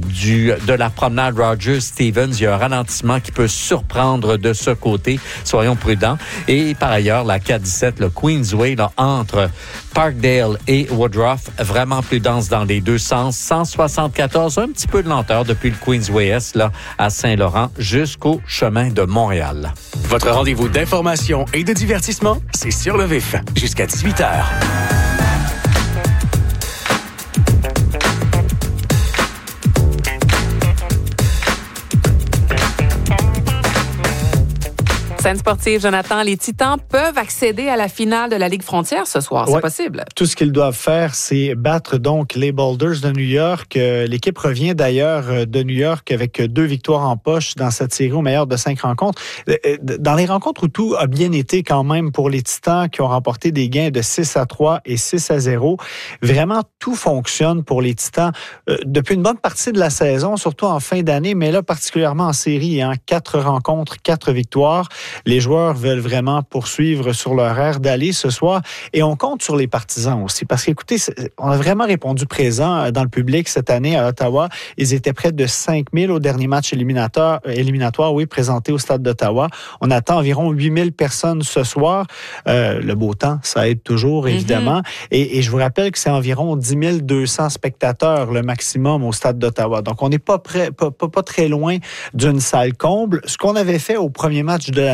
de la promenade Rogers-Stevens. Il y a un ralentissement qui peut surprendre de ce côté. Soyons prudents. Et par ailleurs, la 417, le Queensway, là, entre Parkdale et Woodruff, vraiment plus dense dans les deux sens. 174, un petit peu de lenteur depuis le Queensway Est, là, à Saint-Laurent, jusqu'au chemin de Montréal. Votre rendez-vous d'information et de divertissement, c'est Sur le Vif, jusqu'à 18h. Scène sportive, Jonathan, les Titans peuvent accéder à la finale de la Ligue Frontière ce soir. C'est possible. Tout ce qu'ils doivent faire, c'est battre donc les Boulders de New York. L'équipe revient d'ailleurs de New York avec 2 victoires en poche dans cette série au meilleur de 5 rencontres. Dans les rencontres où tout a bien été quand même pour les Titans qui ont remporté des gains de 6-3 et 6-0, vraiment tout fonctionne pour les Titans depuis une bonne partie de la saison, surtout en fin d'année, mais là particulièrement en série, 4 rencontres, 4 victoires. Les joueurs veulent vraiment poursuivre sur leur aire d'aller ce soir et on compte sur les partisans aussi parce qu'écoutez, on a vraiment répondu présent dans le public cette année à Ottawa. Ils étaient près de 5000 au dernier match éliminatoire, présenté au stade d'Ottawa. On attend environ 8000 personnes ce soir. Le beau temps, ça aide toujours, évidemment. Et je vous rappelle que c'est environ 10 200 spectateurs le maximum au stade d'Ottawa. Donc, on n'est pas très loin d'une salle comble. Ce qu'on avait fait au premier match de l'année,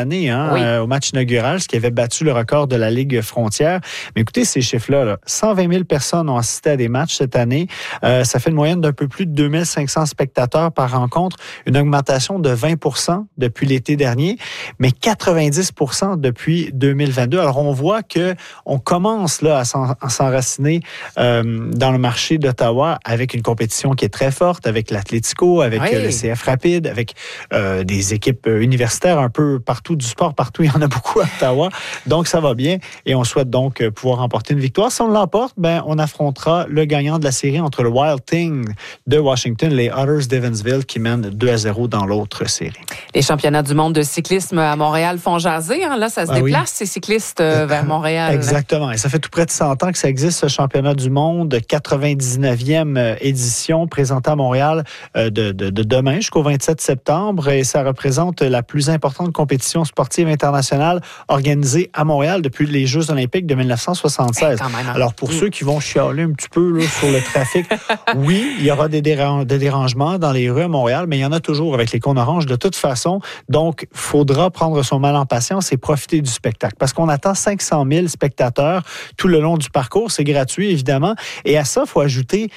année au match inaugural, ce qui avait battu le record de la Ligue Frontière. Mais écoutez ces chiffres-là. 120 000 personnes ont assisté à des matchs cette année. Ça fait une moyenne d'un peu plus de 2500 spectateurs par rencontre, une augmentation de 20 % depuis l'été dernier, mais 90 % depuis 2022. Alors, on voit qu'on commence là à s'enraciner dans le marché d'Ottawa avec une compétition qui est très forte, avec l'Atlético, avec le CF Rapide, avec des équipes universitaires un peu partout, du sport partout, il y en a beaucoup à Ottawa. Donc, ça va bien et on souhaite donc pouvoir remporter une victoire. Si on l'emporte, on affrontera le gagnant de la série entre le Wild Thing de Washington, les Otters d'Evansville qui mènent 2-0 dans l'autre série. Les championnats du monde de cyclisme à Montréal font jaser. Là, ça se déplace, ces cyclistes, vers Montréal. Exactement. Et ça fait tout près de 100 ans que ça existe, ce championnat du monde, 99e édition, présenté à Montréal de demain jusqu'au 27 septembre. Et ça représente la plus importante compétition sportive internationale organisée à Montréal depuis les Jeux olympiques de 1976. Alors, pour ceux qui vont chialer un petit peu là, sur le trafic, oui, il y aura des dérangements dans les rues à Montréal, mais il y en a toujours avec les cônes oranges de toute façon. Donc, il faudra prendre son mal en patience et profiter du spectacle. Parce qu'on attend 500 000 spectateurs tout le long du parcours. C'est gratuit, évidemment. Et à ça, il faut ajouter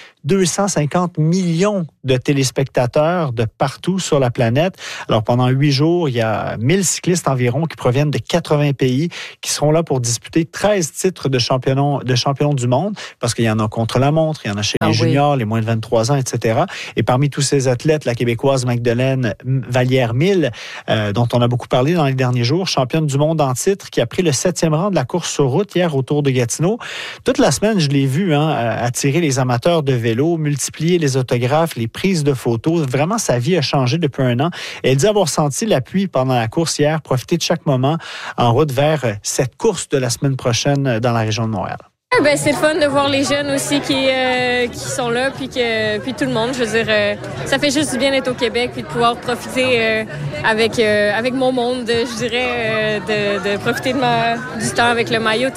250 millions de téléspectateurs de partout sur la planète. Alors, pendant 8 jours, il y a 1000 cyclistes environ qui proviennent de 80 pays qui seront là pour disputer 13 titres de champions du monde, parce qu'il y en a contre-la-montre, il y en a chez les juniors, les moins de 23 ans, etc. Et parmi tous ces athlètes, la Québécoise Magdeleine Vallière-Mille, dont on a beaucoup parlé dans les derniers jours, championne du monde en titre, qui a pris le 7e rang de la course sur route hier au Tour de Gatineau. Toute la semaine, je l'ai vu attirer les amateurs de vélo, multiplier les autographes, les prises de photos. Vraiment, sa vie a changé depuis un an. Et elle dit avoir senti l'appui pendant la course hier, profiter de chaque moment en route vers cette course de la semaine prochaine dans la région de Montréal. C'est le fun de voir les jeunes aussi qui sont là, puis tout le monde. Je veux dire, ça fait juste du bien d'être au Québec, puis de pouvoir profiter avec mon monde, je dirais, de profiter du temps avec le maillot.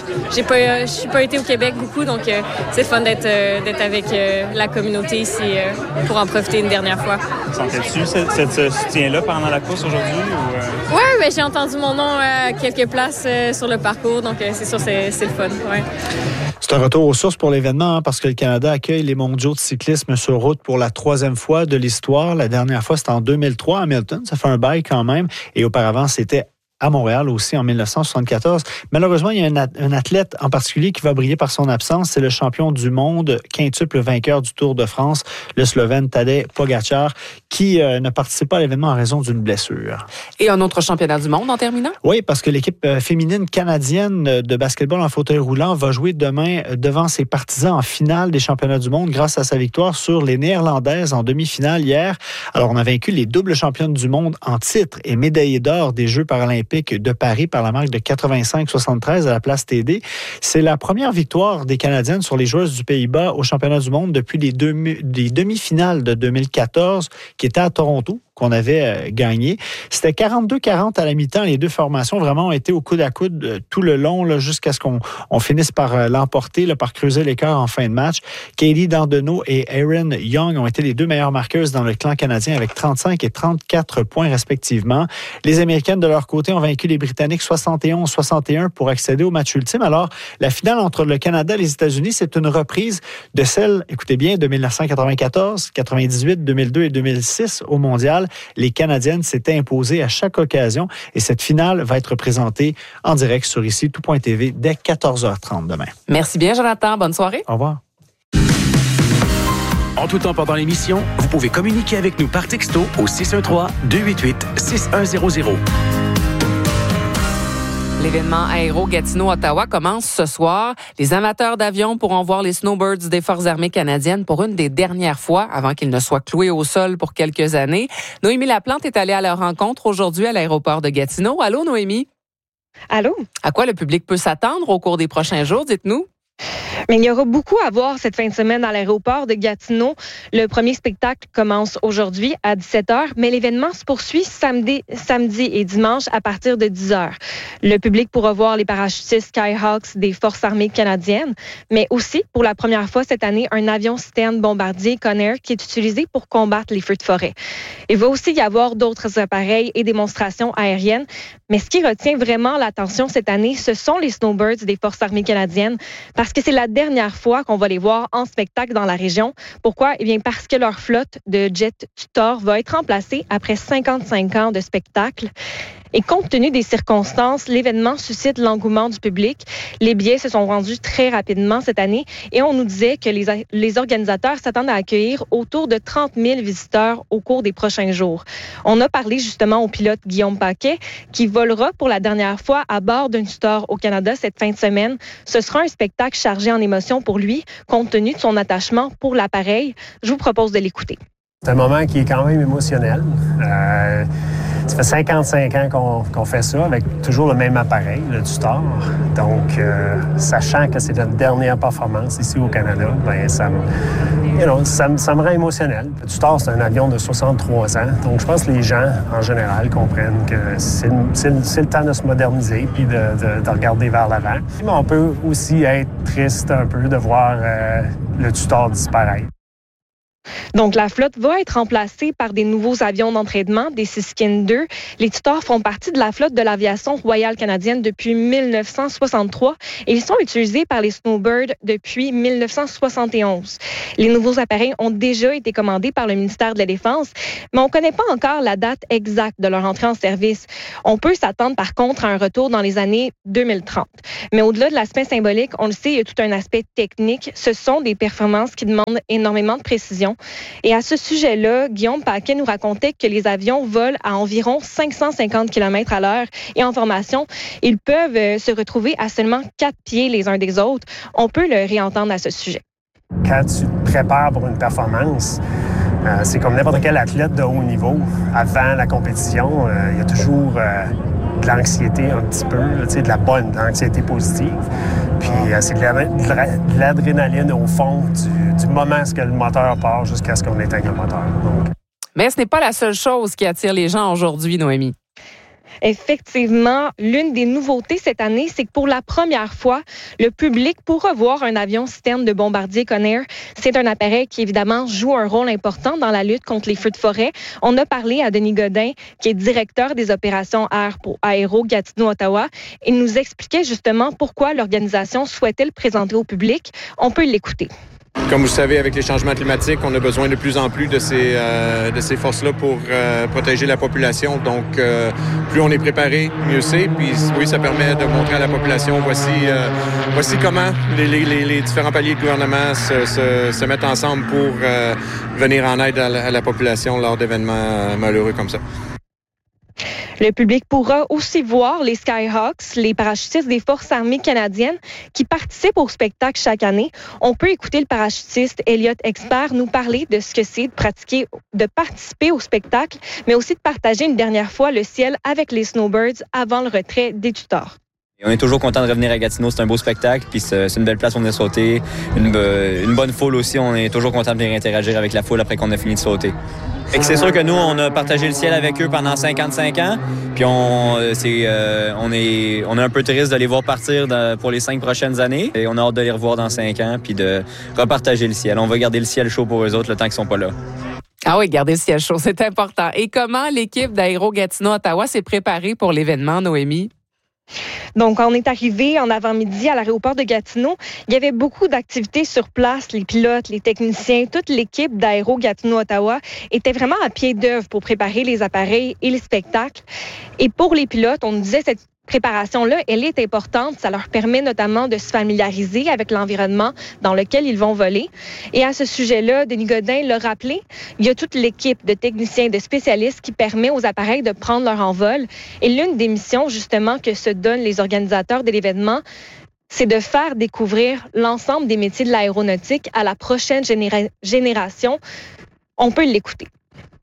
Je suis pas été au Québec beaucoup, donc c'est le fun d'être avec la communauté ici pour en profiter une dernière fois. Sentais-tu ce soutien-là pendant la course aujourd'hui? Oui, j'ai entendu mon nom à quelques places sur le parcours, donc c'est sûr, c'est le fun. Ouais. C'est un retour aux sources pour l'événement, parce que le Canada accueille les mondiaux de cyclisme sur route pour la 3e fois de l'histoire. La dernière fois, c'était en 2003 à Hamilton. Ça fait un bail quand même. Et auparavant, c'était à Montréal aussi en 1974. Malheureusement, il y a un athlète en particulier qui va briller par son absence. C'est le champion du monde, quintuple vainqueur du Tour de France, le Slovène Tadej Pogačar, qui ne participe pas à l'événement en raison d'une blessure. Et un autre championnat du monde en terminant? Oui, parce que l'équipe féminine canadienne de basketball en fauteuil roulant va jouer demain devant ses partisans en finale des championnats du monde grâce à sa victoire sur les Néerlandaises en demi-finale hier. Alors, on a vaincu les doubles championnes du monde en titre et médaillées d'or des Jeux paralympiques de Paris par la marque de 85-73 à la place TD. C'est la première victoire des Canadiennes sur les joueuses du Pays-Bas au championnat du monde depuis les demi-finales de 2014 qui étaient à Toronto, qu'on avait gagné. C'était 42-40 à la mi-temps. Les deux formations vraiment ont été au coude à coude tout le long là, jusqu'à ce qu'on finisse par l'emporter, par creuser l'écart en fin de match. Katie Dandenot et Erin Young ont été les deux meilleures marqueuses dans le clan canadien avec 35 et 34 points respectivement. Les Américaines, de leur côté, ont vaincu les Britanniques 71-61 pour accéder au match ultime. Alors, la finale entre le Canada et les États-Unis, c'est une reprise de celle, écoutez bien, de 1994, 98, 2002 et 2006 au Mondial. Les Canadiennes s'étaient imposées à chaque occasion et cette finale va être présentée en direct sur ici, tout.tv, dès 14h30 demain. Merci bien, Jonathan. Bonne soirée. Au revoir. En tout temps pendant l'émission, vous pouvez communiquer avec nous par texto au 613-288-6100. L'événement Aéro Gatineau-Ottawa commence ce soir. Les amateurs d'avions pourront voir les snowbirds des Forces armées canadiennes pour une des dernières fois avant qu'ils ne soient cloués au sol pour quelques années. Noémie Laplante est allée à leur rencontre aujourd'hui à l'aéroport de Gatineau. Allô, Noémie? Allô? À quoi le public peut s'attendre au cours des prochains jours, dites-nous? Mais il y aura beaucoup à voir cette fin de semaine à l'aéroport de Gatineau. Le premier spectacle commence aujourd'hui à 17h, mais l'événement se poursuit samedi et dimanche à partir de 10h. Le public pourra voir les parachutistes Skyhawks des Forces armées canadiennes, mais aussi, pour la première fois cette année, un avion citerne bombardier Conair qui est utilisé pour combattre les feux de forêt. Il va aussi y avoir d'autres appareils et démonstrations aériennes, mais ce qui retient vraiment l'attention cette année, ce sont les Snowbirds des Forces armées canadiennes, parce que c'est la dernière fois qu'on va les voir en spectacle dans la région. Pourquoi? Eh bien, parce que leur flotte de jets Tutor va être remplacée après 55 ans de spectacle. Et compte tenu des circonstances, l'événement suscite l'engouement du public. Les billets se sont vendus très rapidement cette année et on nous disait que les organisateurs s'attendent à accueillir autour de 30 000 visiteurs au cours des prochains jours. On a parlé justement au pilote Guillaume Paquet qui volera pour la dernière fois à bord d'un Tutor au Canada cette fin de semaine. Ce sera un spectacle chargé en émotions pour lui, compte tenu de son attachement pour l'appareil. Je vous propose de l'écouter. C'est un moment qui est quand même émotionnel. Ça fait 55 ans qu'on fait ça avec toujours le même appareil, le Tutor. Donc, sachant que c'est notre dernière performance ici au Canada, ben ça me rend émotionnel. Le Tutor, c'est un avion de 63 ans. Donc, je pense que les gens, en général, comprennent que c'est le temps de se moderniser puis de regarder vers l'avant. Mais on peut aussi être triste un peu de voir le Tutor disparaître. Donc, la flotte va être remplacée par des nouveaux avions d'entraînement, des Siskin 2. Les Tutors font partie de la flotte de l'aviation royale canadienne depuis 1963 et ils sont utilisés par les Snowbirds depuis 1971. Les nouveaux appareils ont déjà été commandés par le ministère de la Défense, mais on ne connaît pas encore la date exacte de leur entrée en service. On peut s'attendre par contre à un retour dans les années 2030. Mais au-delà de l'aspect symbolique, on le sait, il y a tout un aspect technique. Ce sont des performances qui demandent énormément de précision. Et à ce sujet-là, Guillaume Paquet nous racontait que les avions volent à environ 550 km à l'heure et en formation, ils peuvent se retrouver à seulement 4 pieds les uns des autres. On peut le réentendre à ce sujet. Quand tu te prépares pour une performance, c'est comme n'importe quel athlète de haut niveau. Avant la compétition, il y a toujours de l'anxiété un petit peu, de la bonne, de l'anxiété positive. Puis c'est de l'adrénaline au fond du moment où le moteur part jusqu'à ce qu'on éteigne le moteur. Donc. Mais ce n'est pas la seule chose qui attire les gens aujourd'hui, Noémie. Effectivement, l'une des nouveautés cette année, c'est que pour la première fois, le public pourra voir un avion citerne de bombardier Conair. C'est un appareil qui, évidemment, joue un rôle important dans la lutte contre les feux de forêt. On a parlé à Denis Godin, qui est directeur des opérations air pour Aéro Gatineau-Ottawa. Il nous expliquait justement pourquoi l'organisation souhaitait le présenter au public. On peut l'écouter. Comme vous savez, avec les changements climatiques, on a besoin de plus en plus de ces forces-là pour protéger la population. Donc, plus on est préparé, mieux c'est. Puis oui, ça permet de montrer à la population, voici comment les différents paliers de gouvernement se mettent ensemble pour venir en aide à la population lors d'événements malheureux comme ça. Le public pourra aussi voir les Skyhawks, les parachutistes des Forces armées canadiennes qui participent au spectacle chaque année. On peut écouter le parachutiste Elliot Expert nous parler de ce que c'est de participer au spectacle, mais aussi de partager une dernière fois le ciel avec les Snowbirds avant le retrait des Tutors. On est toujours content de revenir à Gatineau, c'est un beau spectacle, puis c'est une belle place où on a sauté, une bonne foule aussi, on est toujours content de venir interagir avec la foule après qu'on a fini de sauter. Et c'est sûr que nous, on a partagé le ciel avec eux pendant 55 ans, puis on est un peu triste de les voir partir pour les 5 prochaines années, et on a hâte de les revoir dans 5 ans, puis de repartager le ciel. On va garder le ciel chaud pour eux autres le temps qu'ils sont pas là. Ah oui, garder le ciel chaud, c'est important. Et comment l'équipe d'Aéro Gatineau-Ottawa s'est préparée pour l'événement, Noémie? Donc, on est arrivé en avant-midi à l'aéroport de Gatineau. Il y avait beaucoup d'activités sur place. Les pilotes, les techniciens, toute l'équipe d'Aéro Gatineau-Ottawa était vraiment à pied d'œuvre pour préparer les appareils et les spectacles. Et pour les pilotes, on nous disait cette préparation-là, elle est importante. Ça leur permet notamment de se familiariser avec l'environnement dans lequel ils vont voler. Et à ce sujet-là, Denis Godin l'a rappelé, il y a toute l'équipe de techniciens, de spécialistes qui permet aux appareils de prendre leur envol. Et l'une des missions, justement, que se donnent les organisateurs de l'événement, c'est de faire découvrir l'ensemble des métiers de l'aéronautique à la prochaine génération. On peut l'écouter.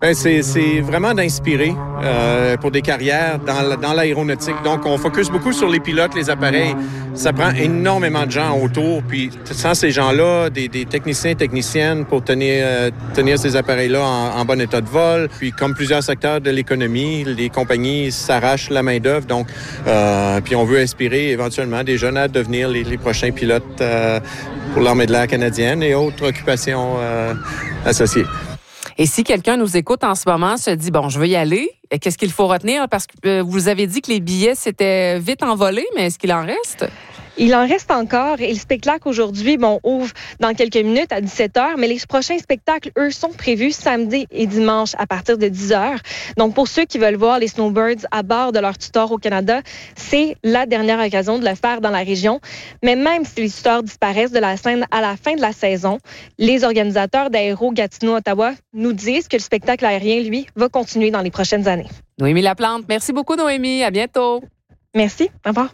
Ben, c'est vraiment d'inspirer pour des carrières dans l'aéronautique. Donc, on focus beaucoup sur les pilotes, les appareils. Ça prend énormément de gens autour. Puis, sans ces gens-là, des techniciens, techniciennes pour tenir ces appareils-là en bon état de vol. Puis, comme plusieurs secteurs de l'économie, les compagnies s'arrachent la main-d'œuvre. Donc, puis on veut inspirer éventuellement des jeunes à devenir les prochains pilotes pour l'Armée de l'air canadienne et autres occupations associées. Et si quelqu'un nous écoute en ce moment, se dit, bon, je veux y aller, qu'est-ce qu'il faut retenir? Parce que vous avez dit que les billets s'étaient vite envolés, mais est-ce qu'il en reste? Il en reste encore et le spectacle aujourd'hui, ouvre dans quelques minutes à 17h, mais les prochains spectacles, eux, sont prévus samedi et dimanche à partir de 10h. Donc, pour ceux qui veulent voir les Snowbirds à bord de leur tutor au Canada, c'est la dernière occasion de le faire dans la région. Mais même si les tutors disparaissent de la scène à la fin de la saison, les organisateurs d'Aéro Gatineau Ottawa nous disent que le spectacle aérien, lui, va continuer dans les prochaines années. Noémie Laplante, merci beaucoup, Noémie. À bientôt. Merci. Au revoir.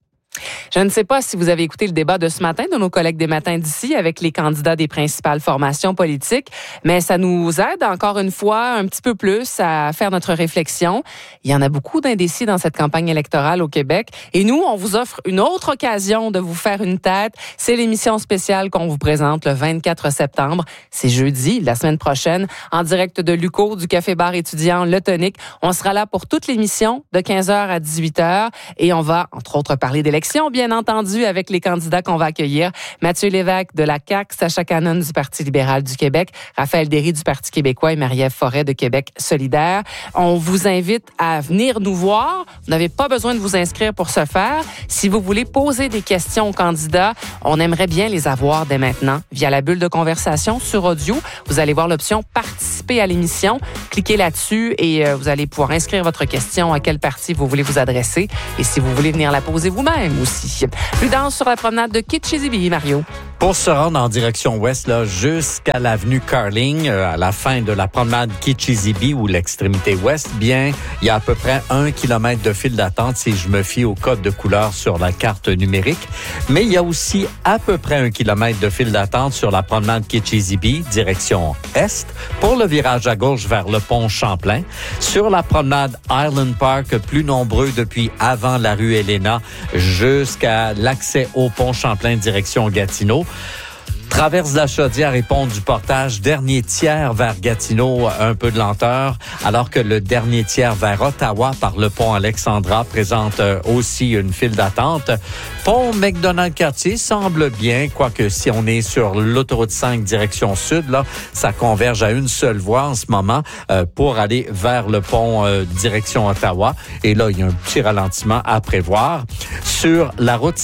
Je ne sais pas si vous avez écouté le débat de ce matin de nos collègues des matins d'ici avec les candidats des principales formations politiques, mais ça nous aide encore une fois un petit peu plus à faire notre réflexion. Il y en a beaucoup d'indécis dans cette campagne électorale au Québec et nous, on vous offre une autre occasion de vous faire une tête. C'est l'émission spéciale qu'on vous présente le 24 septembre. C'est jeudi, la semaine prochaine, en direct de l'UQO, du Café-Bar étudiant Le Tonic. On sera là pour toute l'émission de 15h à 18h et on va, entre autres, parler d'élections, bien entendu, avec les candidats qu'on va accueillir. Mathieu Lévesque de la CAQ, Sacha Cannon du Parti libéral du Québec, Raphaël Derry du Parti québécois et Marie-Ève Forêt de Québec solidaire. On vous invite à venir nous voir. Vous n'avez pas besoin de vous inscrire pour ce faire. Si vous voulez poser des questions aux candidats, on aimerait bien les avoir dès maintenant via la bulle de conversation sur audio. Vous allez voir l'option « Participer à l'émission ». Cliquez là-dessus et vous allez pouvoir inscrire votre question à quel parti vous voulez vous adresser. Et si vous voulez venir la poser vous-même aussi. Prudence sur la promenade de Kitchizibi, Mario. Pour se rendre en direction ouest, là, jusqu'à l'avenue Carling, à la fin de la promenade Kitchizibi ou l'extrémité ouest, bien, il y a à peu près 1 kilomètre de file d'attente si je me fie au code de couleur sur la carte numérique. Mais il y a aussi à peu près 1 kilomètre de file d'attente sur la promenade Kitchizibi, direction est, pour le virage à gauche vers le pont Champlain. Sur la promenade Island Park, plus nombreux depuis avant la rue Elena, jusqu'à l'accès au pont Champlain, direction Gatineau. Traverse la Chaudière et pont du Portage, dernier tiers vers Gatineau, un peu de lenteur, alors que le dernier tiers vers Ottawa par le pont Alexandra présente aussi une file d'attente. Pont McDonald-Cartier semble bien, quoique si on est sur l'autoroute 5 direction sud, là, ça converge à une seule voie en ce moment pour aller vers le pont direction Ottawa. Et là, il y a un petit ralentissement à prévoir. Sur la route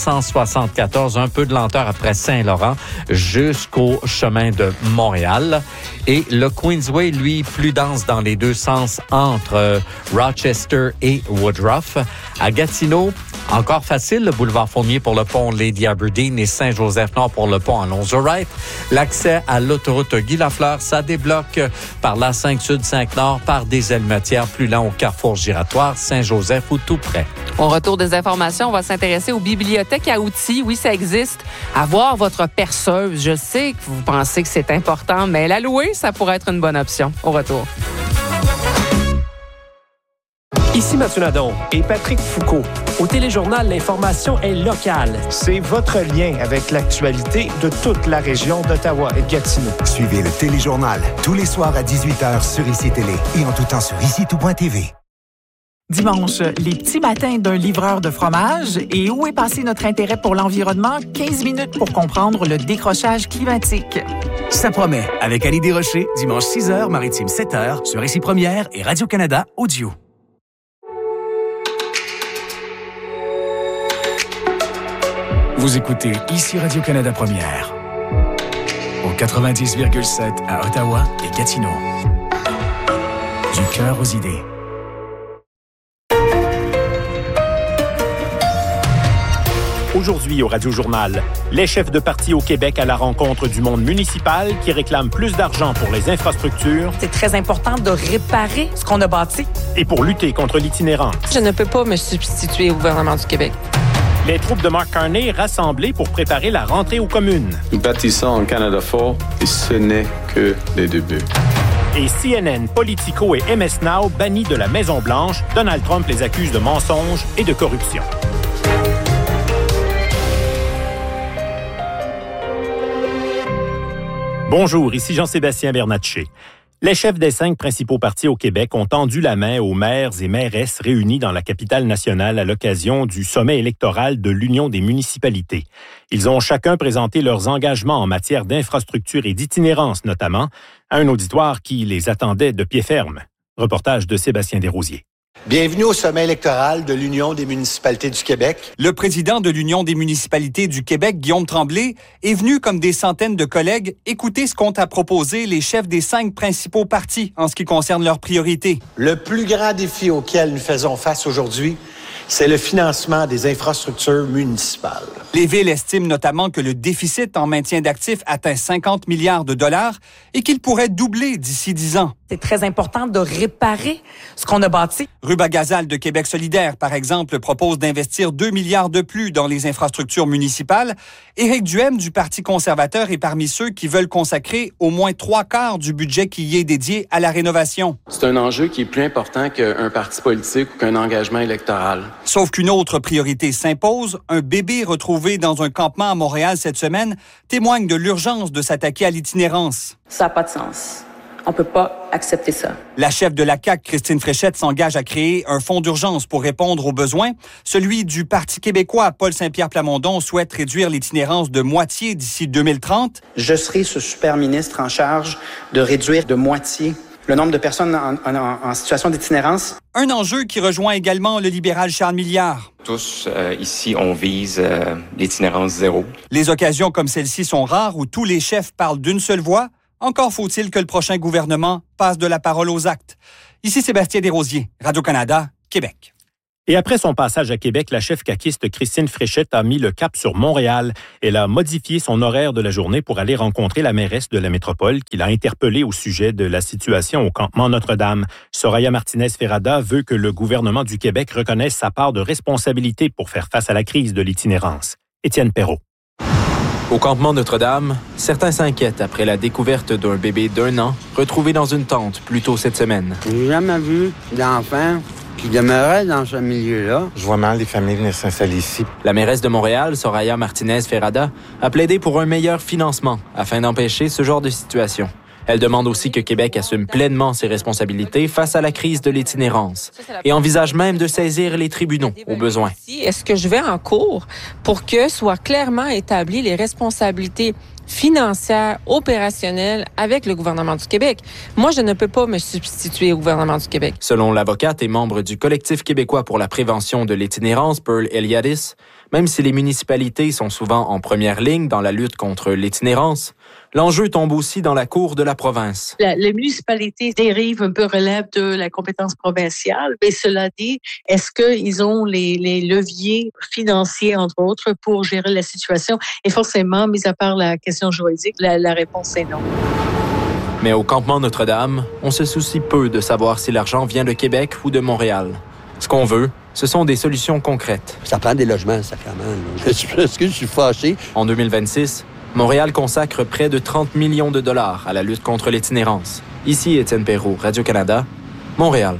174, un peu de lenteur après Saint-Laurent, jusqu'au chemin de Montréal. Et le Queensway, lui, plus dense dans les deux sens entre Rochester et Woodruff. À Gatineau, encore facile, le boulevard Fournier pour le pont Lady Aberdeen et Saint-Joseph-Nord pour le pont Alonzo-Wright. L'accès à l'autoroute Guy-Lafleur, ça débloque par la 5 Sud, 5 Nord, par des Elmetières, plus lent au carrefour giratoire, Saint-Joseph ou tout près. Au retour des informations, on va s'intéresser aux bibliothèques à outils. Oui, ça existe. Avoir votre perceuse, je sais que vous pensez que c'est important, mais la louer, ça pourrait être une bonne option. Au retour. Ici Mathieu Nadon et Patrick Foucault. Au Téléjournal, l'information est locale. C'est votre lien avec l'actualité de toute la région d'Ottawa et de Gatineau. Suivez le Téléjournal tous les soirs à 18h sur ICI Télé et en tout temps sur ICI-tout.tv. Dimanche, les petits matins d'un livreur de fromage. Et où est passé notre intérêt pour l'environnement? 15 minutes pour comprendre le décrochage climatique. Ça promet, avec Annie Desrochers, dimanche 6h, maritime 7h, sur ICI Première et Radio-Canada Audio. Vous écoutez ici Radio-Canada Première, au 90,7 à Ottawa et Gatineau. Du cœur aux idées. Aujourd'hui au Radio-Journal, les chefs de parti au Québec à la rencontre du monde municipal qui réclament plus d'argent pour les infrastructures. C'est très important de réparer ce qu'on a bâti. Et pour lutter contre l'itinérance. Je ne peux pas me substituer au gouvernement du Québec. Les troupes de Mark Carney rassemblées pour préparer la rentrée aux communes. Nous bâtissons un Canada fort et ce n'est que les débuts. Et CNN, Politico et MS Now bannis de la Maison-Blanche. Donald Trump les accuse de mensonges et de corruption. Bonjour, ici Jean-Sébastien Bernatchez. Les chefs des 5 principaux partis au Québec ont tendu la main aux maires et mairesses réunis dans la capitale nationale à l'occasion du sommet électoral de l'Union des municipalités. Ils ont chacun présenté leurs engagements en matière d'infrastructure et d'itinérance notamment, à un auditoire qui les attendait de pied ferme. Reportage de Sébastien Desrosiers. Bienvenue au sommet électoral de l'Union des municipalités du Québec. Le président de l'Union des municipalités du Québec, Guillaume Tremblay, est venu comme des centaines de collègues écouter ce qu'ont à proposer les chefs des 5 principaux partis en ce qui concerne leurs priorités. Le plus grand défi auquel nous faisons face aujourd'hui, c'est le financement des infrastructures municipales. Les villes estiment notamment que le déficit en maintien d'actifs atteint 50 milliards de dollars et qu'il pourrait doubler d'ici 10 ans. C'est très important de réparer ce qu'on a bâti. Ruba Gazal de Québec solidaire, par exemple, propose d'investir 2 milliards de plus dans les infrastructures municipales. Éric Duhem du Parti conservateur est parmi ceux qui veulent consacrer au moins 3/4 du budget qui y est dédié à la rénovation. C'est un enjeu qui est plus important qu'un parti politique ou qu'un engagement électoral. Sauf qu'une autre priorité s'impose. Un bébé retrouvé dans un campement à Montréal cette semaine témoigne de l'urgence de s'attaquer à l'itinérance. Ça n'a pas de sens. On ne peut pas accepter ça. La chef de la CAQ, Christine Fréchette, s'engage à créer un fonds d'urgence pour répondre aux besoins. Celui du Parti québécois, Paul Saint-Pierre Plamondon, souhaite réduire l'itinérance de moitié d'ici 2030. Je serai ce super ministre en charge de réduire de moitié le nombre de personnes en situation d'itinérance. Un enjeu qui rejoint également le libéral Charles Milliard. Tous, ici, on vise l'itinérance zéro. Les occasions comme celle-ci sont rares où tous les chefs parlent d'une seule voix. Encore faut-il que le prochain gouvernement passe de la parole aux actes. Ici Sébastien Desrosiers, Radio-Canada, Québec. Et après son passage à Québec, la chef caquiste Christine Fréchette a mis le cap sur Montréal. Elle a modifié son horaire de la journée pour aller rencontrer la mairesse de la métropole qui l'a interpellée au sujet de la situation au campement Notre-Dame. Soraya Martinez-Ferrada veut que le gouvernement du Québec reconnaisse sa part de responsabilité pour faire face à la crise de l'itinérance. Étienne Perrault. Au campement Notre-Dame, certains s'inquiètent après la découverte d'un bébé d'1 an retrouvé dans une tente plus tôt cette semaine. Je n'ai jamais vu d'enfant qui demeurait dans ce milieu-là. Je vois mal les familles venir s'installer ici. La mairesse de Montréal, Soraya Martinez-Ferrada, a plaidé pour un meilleur financement afin d'empêcher ce genre de situation. Elle demande aussi que Québec assume pleinement ses responsabilités face à la crise de l'itinérance et envisage même de saisir les tribunaux au besoin. Est-ce que je vais en cours pour que soient clairement établies les responsabilités financières, opérationnelles avec le gouvernement du Québec? Moi, je ne peux pas me substituer au gouvernement du Québec. Selon l'avocate et membre du Collectif québécois pour la prévention de l'itinérance, Pearl Eliadis, même si les municipalités sont souvent en première ligne dans la lutte contre l'itinérance, l'enjeu tombe aussi dans la cour de la province. Les municipalités dérivent un peu, relèvent de la compétence provinciale. Mais cela dit, est-ce qu'ils ont les leviers financiers, entre autres, pour gérer la situation? Et forcément, mis à part la question juridique, la réponse est non. Mais au campement Notre-Dame, on se soucie peu de savoir si l'argent vient de Québec ou de Montréal. Ce qu'on veut, ce sont des solutions concrètes. Ça prend des logements, sacrément. Est-ce que je suis fâché? En 2026, Montréal consacre près de 30 millions de dollars à la lutte contre l'itinérance. Ici Étienne Perrault, Radio-Canada, Montréal.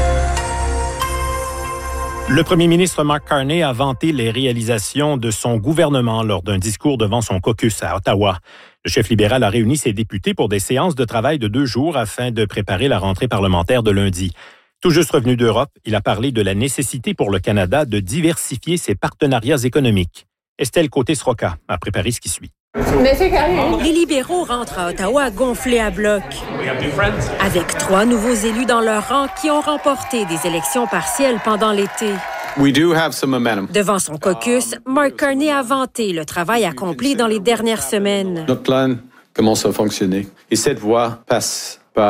Le premier ministre Mark Carney a vanté les réalisations de son gouvernement lors d'un discours devant son caucus à Ottawa. Le chef libéral a réuni ses députés pour des séances de travail de 2 jours afin de préparer la rentrée parlementaire de lundi. Tout juste revenu d'Europe, il a parlé de la nécessité pour le Canada de diversifier ses partenariats économiques. Estelle Côté-Sroka a préparé ce qui suit. Les libéraux rentrent à Ottawa gonflés à bloc, avec 3 nouveaux élus dans leur rang qui ont remporté des élections partielles pendant l'été. Devant son caucus, Mark Carney a vanté le travail accompli dans les dernières semaines. Notre plan commence à fonctionner et cette voie passe par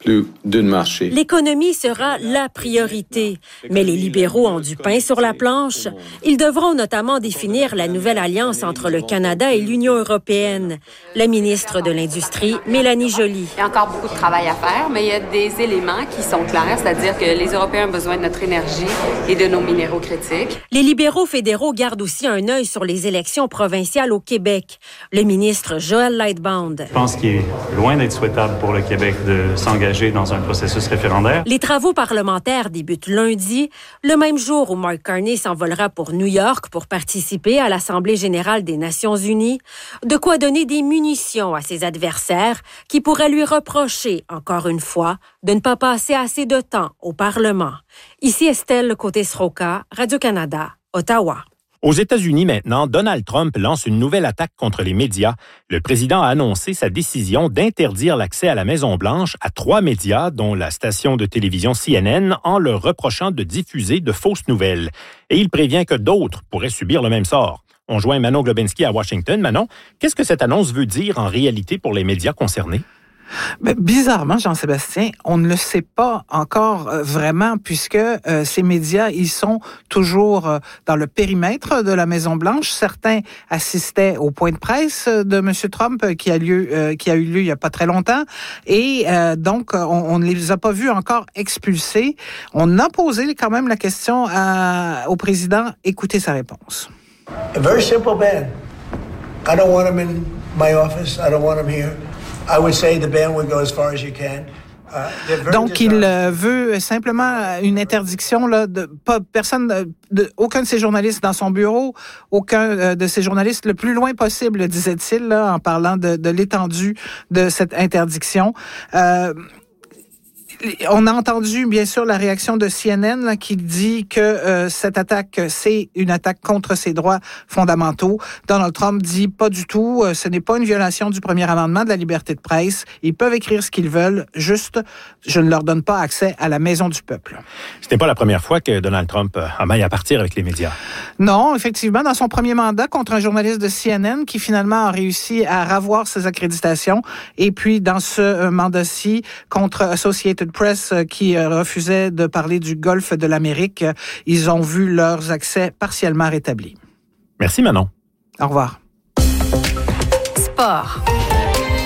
d'un marché. L'économie sera la priorité, mais les libéraux ont du pain sur la planche. Ils devront notamment définir la nouvelle alliance entre le Canada et l'Union européenne. La ministre de l'Industrie, Mélanie Joly. Il y a encore beaucoup de travail à faire, mais il y a des éléments qui sont clairs, c'est-à-dire que les Européens ont besoin de notre énergie et de nos minéraux critiques. Les libéraux fédéraux gardent aussi un œil sur les élections provinciales au Québec. Le ministre Joël Lightbound. Je pense qu'il est loin d'être souhaitable pour le Québec de s'engager dans un processus référendaire. Les travaux parlementaires débutent lundi, le même jour où Mark Carney s'envolera pour New York pour participer à l'Assemblée générale des Nations unies. De quoi donner des munitions à ses adversaires qui pourraient lui reprocher, encore une fois, de ne pas passer assez de temps au Parlement. Ici Estelle Côté-Sroka, Radio-Canada, Ottawa. Aux États-Unis maintenant, Donald Trump lance une nouvelle attaque contre les médias. Le président a annoncé sa décision d'interdire l'accès à la Maison-Blanche à 3 médias, dont la station de télévision CNN, en leur reprochant de diffuser de fausses nouvelles. Et il prévient que d'autres pourraient subir le même sort. On joint Manon Globinski à Washington. Manon, qu'est-ce que cette annonce veut dire en réalité pour les médias concernés? Mais bizarrement, Jean-Sébastien, on ne le sait pas encore vraiment puisque ces médias, ils sont toujours dans le périmètre de la Maison-Blanche. Certains assistaient au point de presse de M. Trump qui a eu lieu il y a pas très longtemps et donc on ne les a pas vus encore expulsés. On a posé quand même la question au président. Écoutez sa réponse. A very simple ban. I don't want him in my office. I don't want him here. I would say the ban would go as far as you can. Donc, il veut simplement une interdiction là, de pas personne, aucun de ses journalistes dans son bureau, aucun de ses journalistes le plus loin possible, disait-il, là, en parlant de l'étendue de cette interdiction. On a entendu, bien sûr, la réaction de CNN là, qui dit que cette attaque, c'est une attaque contre ses droits fondamentaux. Donald Trump dit pas du tout, ce n'est pas une violation du premier amendement de la liberté de presse. Ils peuvent écrire ce qu'ils veulent, juste, je ne leur donne pas accès à la maison du peuple. Ce n'est pas la première fois que Donald Trump a maille à partir avec les médias. Non, effectivement, dans son premier mandat contre un journaliste de CNN qui finalement a réussi à ravoir ses accréditations, et puis dans ce mandat-ci contre Associated Press qui refusait de parler du Golfe de l'Amérique, ils ont vu leurs accès partiellement rétablis. Merci Manon. Au revoir. Sport.